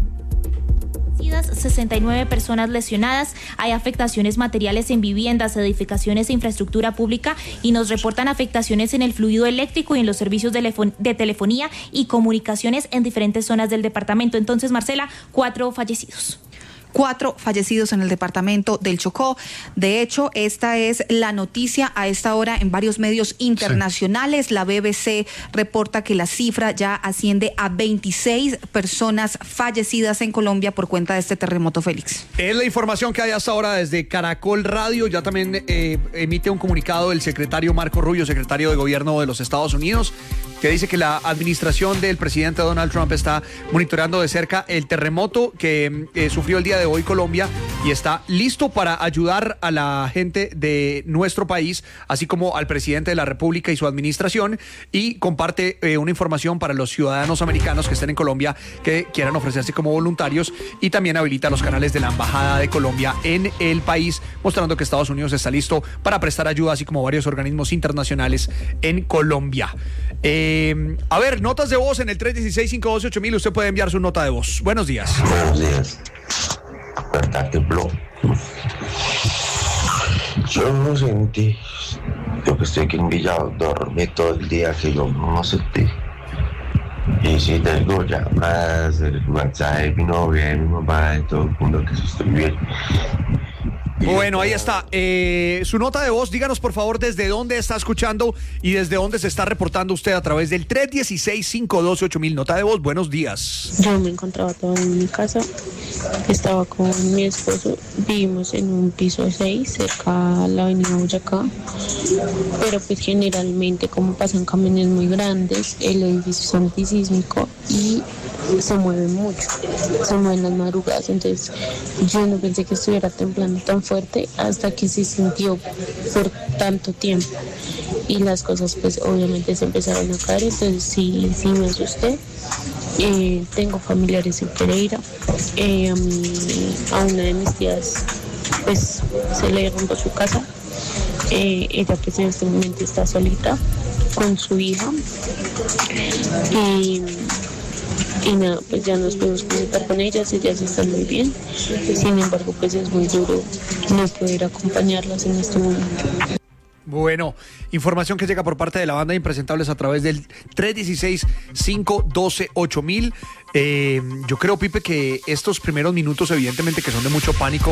sesenta y nueve personas lesionadas, hay afectaciones materiales en viviendas, edificaciones e infraestructura pública, y nos reportan afectaciones en el fluido eléctrico y en los servicios de, de telefonía y comunicaciones en diferentes zonas del departamento. Entonces, Marcela, cuatro fallecidos. Cuatro fallecidos en el departamento del Chocó. De hecho, esta es la noticia a esta hora en varios medios internacionales. Sí. La B B C reporta que la cifra ya asciende a veintiséis personas fallecidas en Colombia por cuenta de este terremoto, Félix. Es la información que hay hasta ahora desde Caracol Radio. Ya también eh, emite un comunicado el secretario Marco Rubio, secretario de Gobierno de los Estados Unidos, que dice que la administración del presidente Donald Trump está monitoreando de cerca el terremoto que eh, sufrió el día de hoy Colombia y está listo para ayudar a la gente de nuestro país, así como al presidente de la República y su administración, y comparte eh, una información para los ciudadanos americanos que estén en Colombia que quieran ofrecerse como voluntarios, y también habilita los canales de la Embajada de Colombia en el país, mostrando que Estados Unidos está listo para prestar ayuda, así como varios organismos internacionales en Colombia. Eh, a ver, notas de voz en el tres uno seis, cinco uno ocho mil. Usted puede enviar su nota de voz. Buenos días. Buenos días. ¿Verdad que blog? Yo sentí, yo que estoy aquí en Villa, dormí todo el día que yo no sentí. Y si tengo llamadas del WhatsApp de mi novia, de mi mamá, de todo el mundo, que estoy bien. Bueno, ahí está. Eh, su nota de voz, díganos por favor desde dónde está escuchando y desde dónde se está reportando usted a través del tres uno seis, cinco uno dos, ocho mil. Nota de voz, buenos días. Yo me encontraba todavía en mi casa, estaba con mi esposo, vivimos en un piso seis, cerca a la avenida Boyacá, pero pues generalmente como pasan camiones muy grandes, el edificio es antisísmico y se mueve mucho, se mueven las madrugadas, entonces yo no pensé que estuviera temblando tan fuerte hasta que se sintió por tanto tiempo y las cosas pues obviamente se empezaron a caer, entonces sí, sí me asusté. Eh, tengo familiares en Pereira, eh, a, mi, a una de mis tías pues se le rompió su casa, eh, ella pues en este momento está solita con su hija y y nada, pues ya nos podemos conectar con ellas, ellas están muy bien, sin embargo pues es muy duro no poder acompañarlas en este momento. Bueno, información que llega por parte de la banda de Impresentables a través del tres uno seis, cinco uno dos, ocho mil. Eh, yo creo, Pipe, que estos primeros minutos evidentemente que son de mucho pánico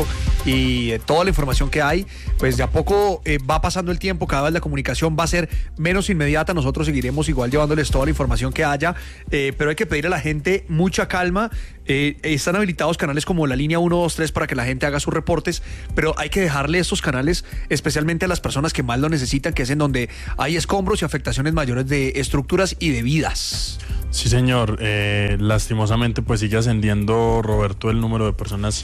y eh, toda la información que hay, pues de a poco eh, va pasando el tiempo, cada vez la comunicación va a ser menos inmediata, nosotros seguiremos igual llevándoles toda la información que haya, eh, pero hay que pedir a la gente mucha calma. Eh, están habilitados canales como la línea uno dos tres para que la gente haga sus reportes, pero hay que dejarle estos canales especialmente a las personas que más lo necesitan, que es en donde hay escombros y afectaciones mayores de estructuras y de vidas. Sí, señor. Eh, lastimosamente pues sigue ascendiendo, Roberto, el número de personas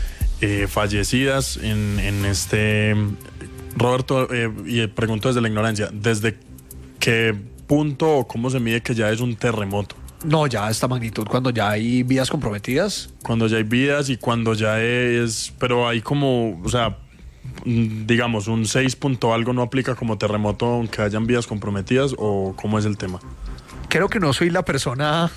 eh, fallecidas en, en este... Roberto, eh, y pregunto desde la ignorancia, ¿desde qué punto o cómo se mide que ya es un terremoto? No, ya esta magnitud, cuando ya hay vidas comprometidas. Cuando ya hay vidas y cuando ya es... Pero hay como, o sea, digamos, un seis punto algo no aplica como terremoto aunque hayan vidas comprometidas, ¿o cómo es el tema? Creo que no soy la persona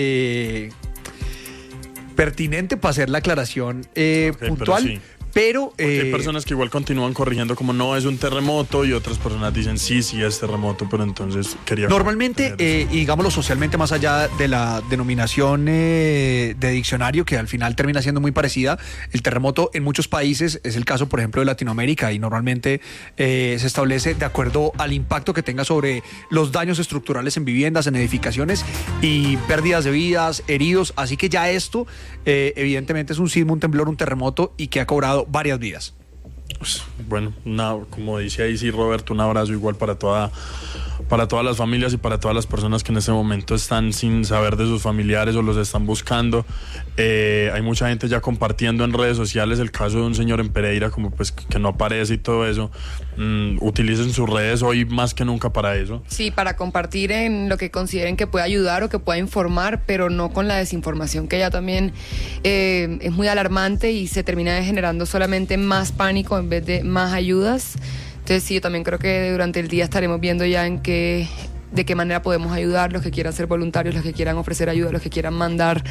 eh, pertinente para hacer la aclaración eh, okay, puntual. Pero sí. Pero eh, hay personas que igual continúan corrigiendo como no es un terremoto y otras personas dicen sí, sí es terremoto, pero entonces quería... Normalmente, eh, y digámoslo socialmente, más allá de la denominación eh, de diccionario, que al final termina siendo muy parecida, el terremoto en muchos países, es el caso por ejemplo de Latinoamérica, y normalmente eh, se establece de acuerdo al impacto que tenga sobre los daños estructurales en viviendas, en edificaciones y pérdidas de vidas, heridos, así que ya esto eh, evidentemente es un sismo, un temblor, un terremoto y que ha cobrado varias vidas. Pues, bueno, una, como dice ahí sí Roberto, un abrazo igual para toda para todas las familias y para todas las personas que en este momento están sin saber de sus familiares o los están buscando. Eh, hay mucha gente ya compartiendo en redes sociales el caso de un señor en Pereira como pues que no aparece y todo eso. Mm, utilicen sus redes hoy más que nunca para eso. Sí, para compartir en lo que consideren que pueda ayudar o que pueda informar, pero no con la desinformación que ya también eh, es muy alarmante y se termina generando solamente más pánico en vez de más ayudas. Entonces sí, yo también creo que durante el día estaremos viendo ya en qué, de qué manera podemos ayudar, los que quieran ser voluntarios, los que quieran ofrecer ayuda, los que quieran mandar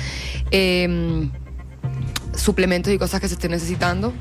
eh, suplementos y cosas que se estén necesitando.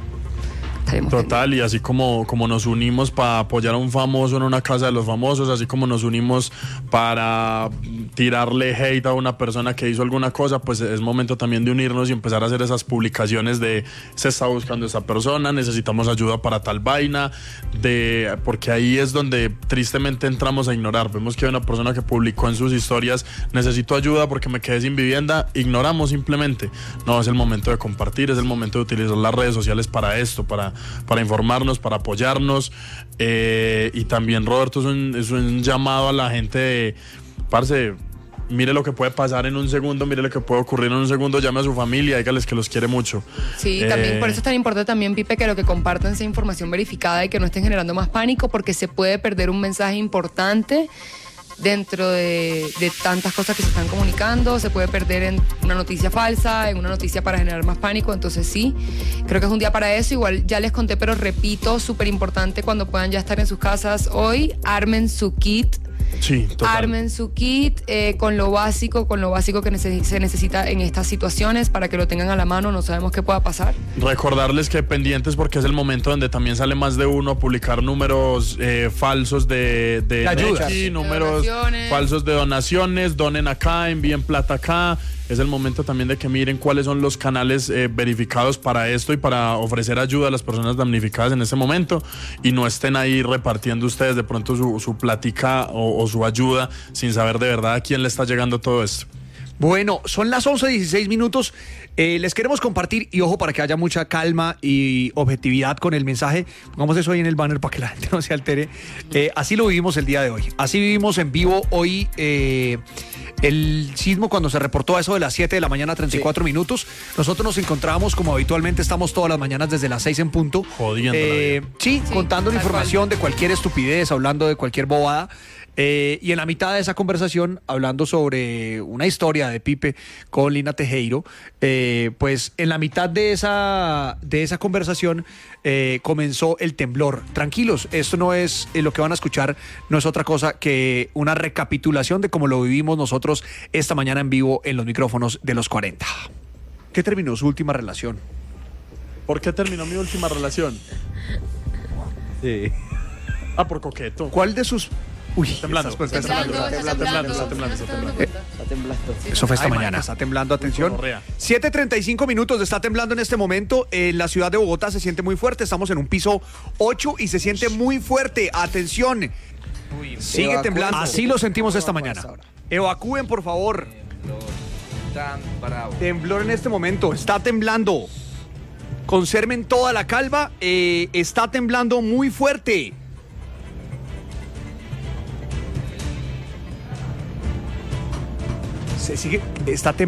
Total, y así como, como nos unimos para apoyar a un famoso en una casa de los famosos, así como nos unimos para tirarle hate a una persona que hizo alguna cosa, pues es momento también de unirnos y empezar a hacer esas publicaciones de se está buscando esa persona, necesitamos ayuda para tal vaina, de porque ahí es donde tristemente entramos a ignorar. Vemos que hay una persona que publicó en sus historias necesito ayuda porque me quedé sin vivienda, ignoramos simplemente. No, es el momento de compartir, es el momento de utilizar las redes sociales para esto, para para informarnos, para apoyarnos, eh, y también Roberto es un, es un llamado a la gente de, parce, mire lo que puede pasar en un segundo, mire lo que puede ocurrir en un segundo, llame a su familia, dígales que los quiere mucho. Sí, eh, también por eso es tan importante también, Pipe, que lo que compartan sea información verificada y que no estén generando más pánico, porque se puede perder un mensaje importante dentro de, de tantas cosas que se están comunicando, se puede perder en una noticia falsa, en una noticia para generar más pánico. Entonces sí, creo que es un día para eso. Igual ya les conté, pero repito, súper importante cuando puedan ya estar en sus casas hoy, armen su kit Sí, total. Armen su kit eh, con lo básico, con lo básico que neces- se necesita en estas situaciones para que lo tengan a la mano, no sabemos qué pueda pasar. Recordarles que pendientes porque es el momento donde también sale más de uno a publicar números eh, falsos de, de, De ayudas. Nequi, De números donaciones. falsos de donaciones, donen acá, envíen plata acá. Es el momento también de que miren cuáles son los canales eh, verificados para esto y para ofrecer ayuda a las personas damnificadas en este momento y no estén ahí repartiendo ustedes de pronto su, su plática o, o su ayuda sin saber de verdad a quién le está llegando todo esto. Bueno, son las once dieciséis minutos. Eh, les queremos compartir, y ojo, para que haya mucha calma y objetividad con el mensaje. Pongamos eso ahí en el banner para que la gente no se altere. Eh, así lo vivimos el día de hoy. Así vivimos en vivo hoy eh, el sismo cuando se reportó a eso de las siete de la mañana, treinta y cuatro sí. minutos. Nosotros nos encontramos como habitualmente estamos todas las mañanas desde las seis en punto. Jodiendo eh, sí, sí, contando la información cual. de cualquier estupidez, hablando de cualquier bobada. Eh, y en la mitad de esa conversación, hablando sobre una historia de Pipe con Lina Tejero, eh, pues en la mitad de esa, de esa conversación eh, comenzó el temblor. Tranquilos, esto no es, eh, lo que van a escuchar no es otra cosa que una recapitulación de cómo lo vivimos nosotros esta mañana en vivo en los micrófonos de los cuarenta. ¿Qué terminó su última relación? ¿Por qué terminó mi última relación? Sí. Ah, por coqueto. ¿Cuál de sus... Uy, temblando, está, está temblando, está temblando, está temblando, está temblando. Está temblando. Eso fue esta Ay, mañana. marica. Está temblando, atención. siete treinta y cinco minutos, está temblando en este momento. En la ciudad de Bogotá se siente muy fuerte. Estamos en un piso ocho y se siente muy fuerte. Atención. Sigue Evacúen. temblando. Así lo sentimos esta mañana. Evacúen, por favor. Tan bravo. Temblor en este momento. Está temblando. Conserven toda la calma. Eh, está temblando muy fuerte. Se sigue, está temblando.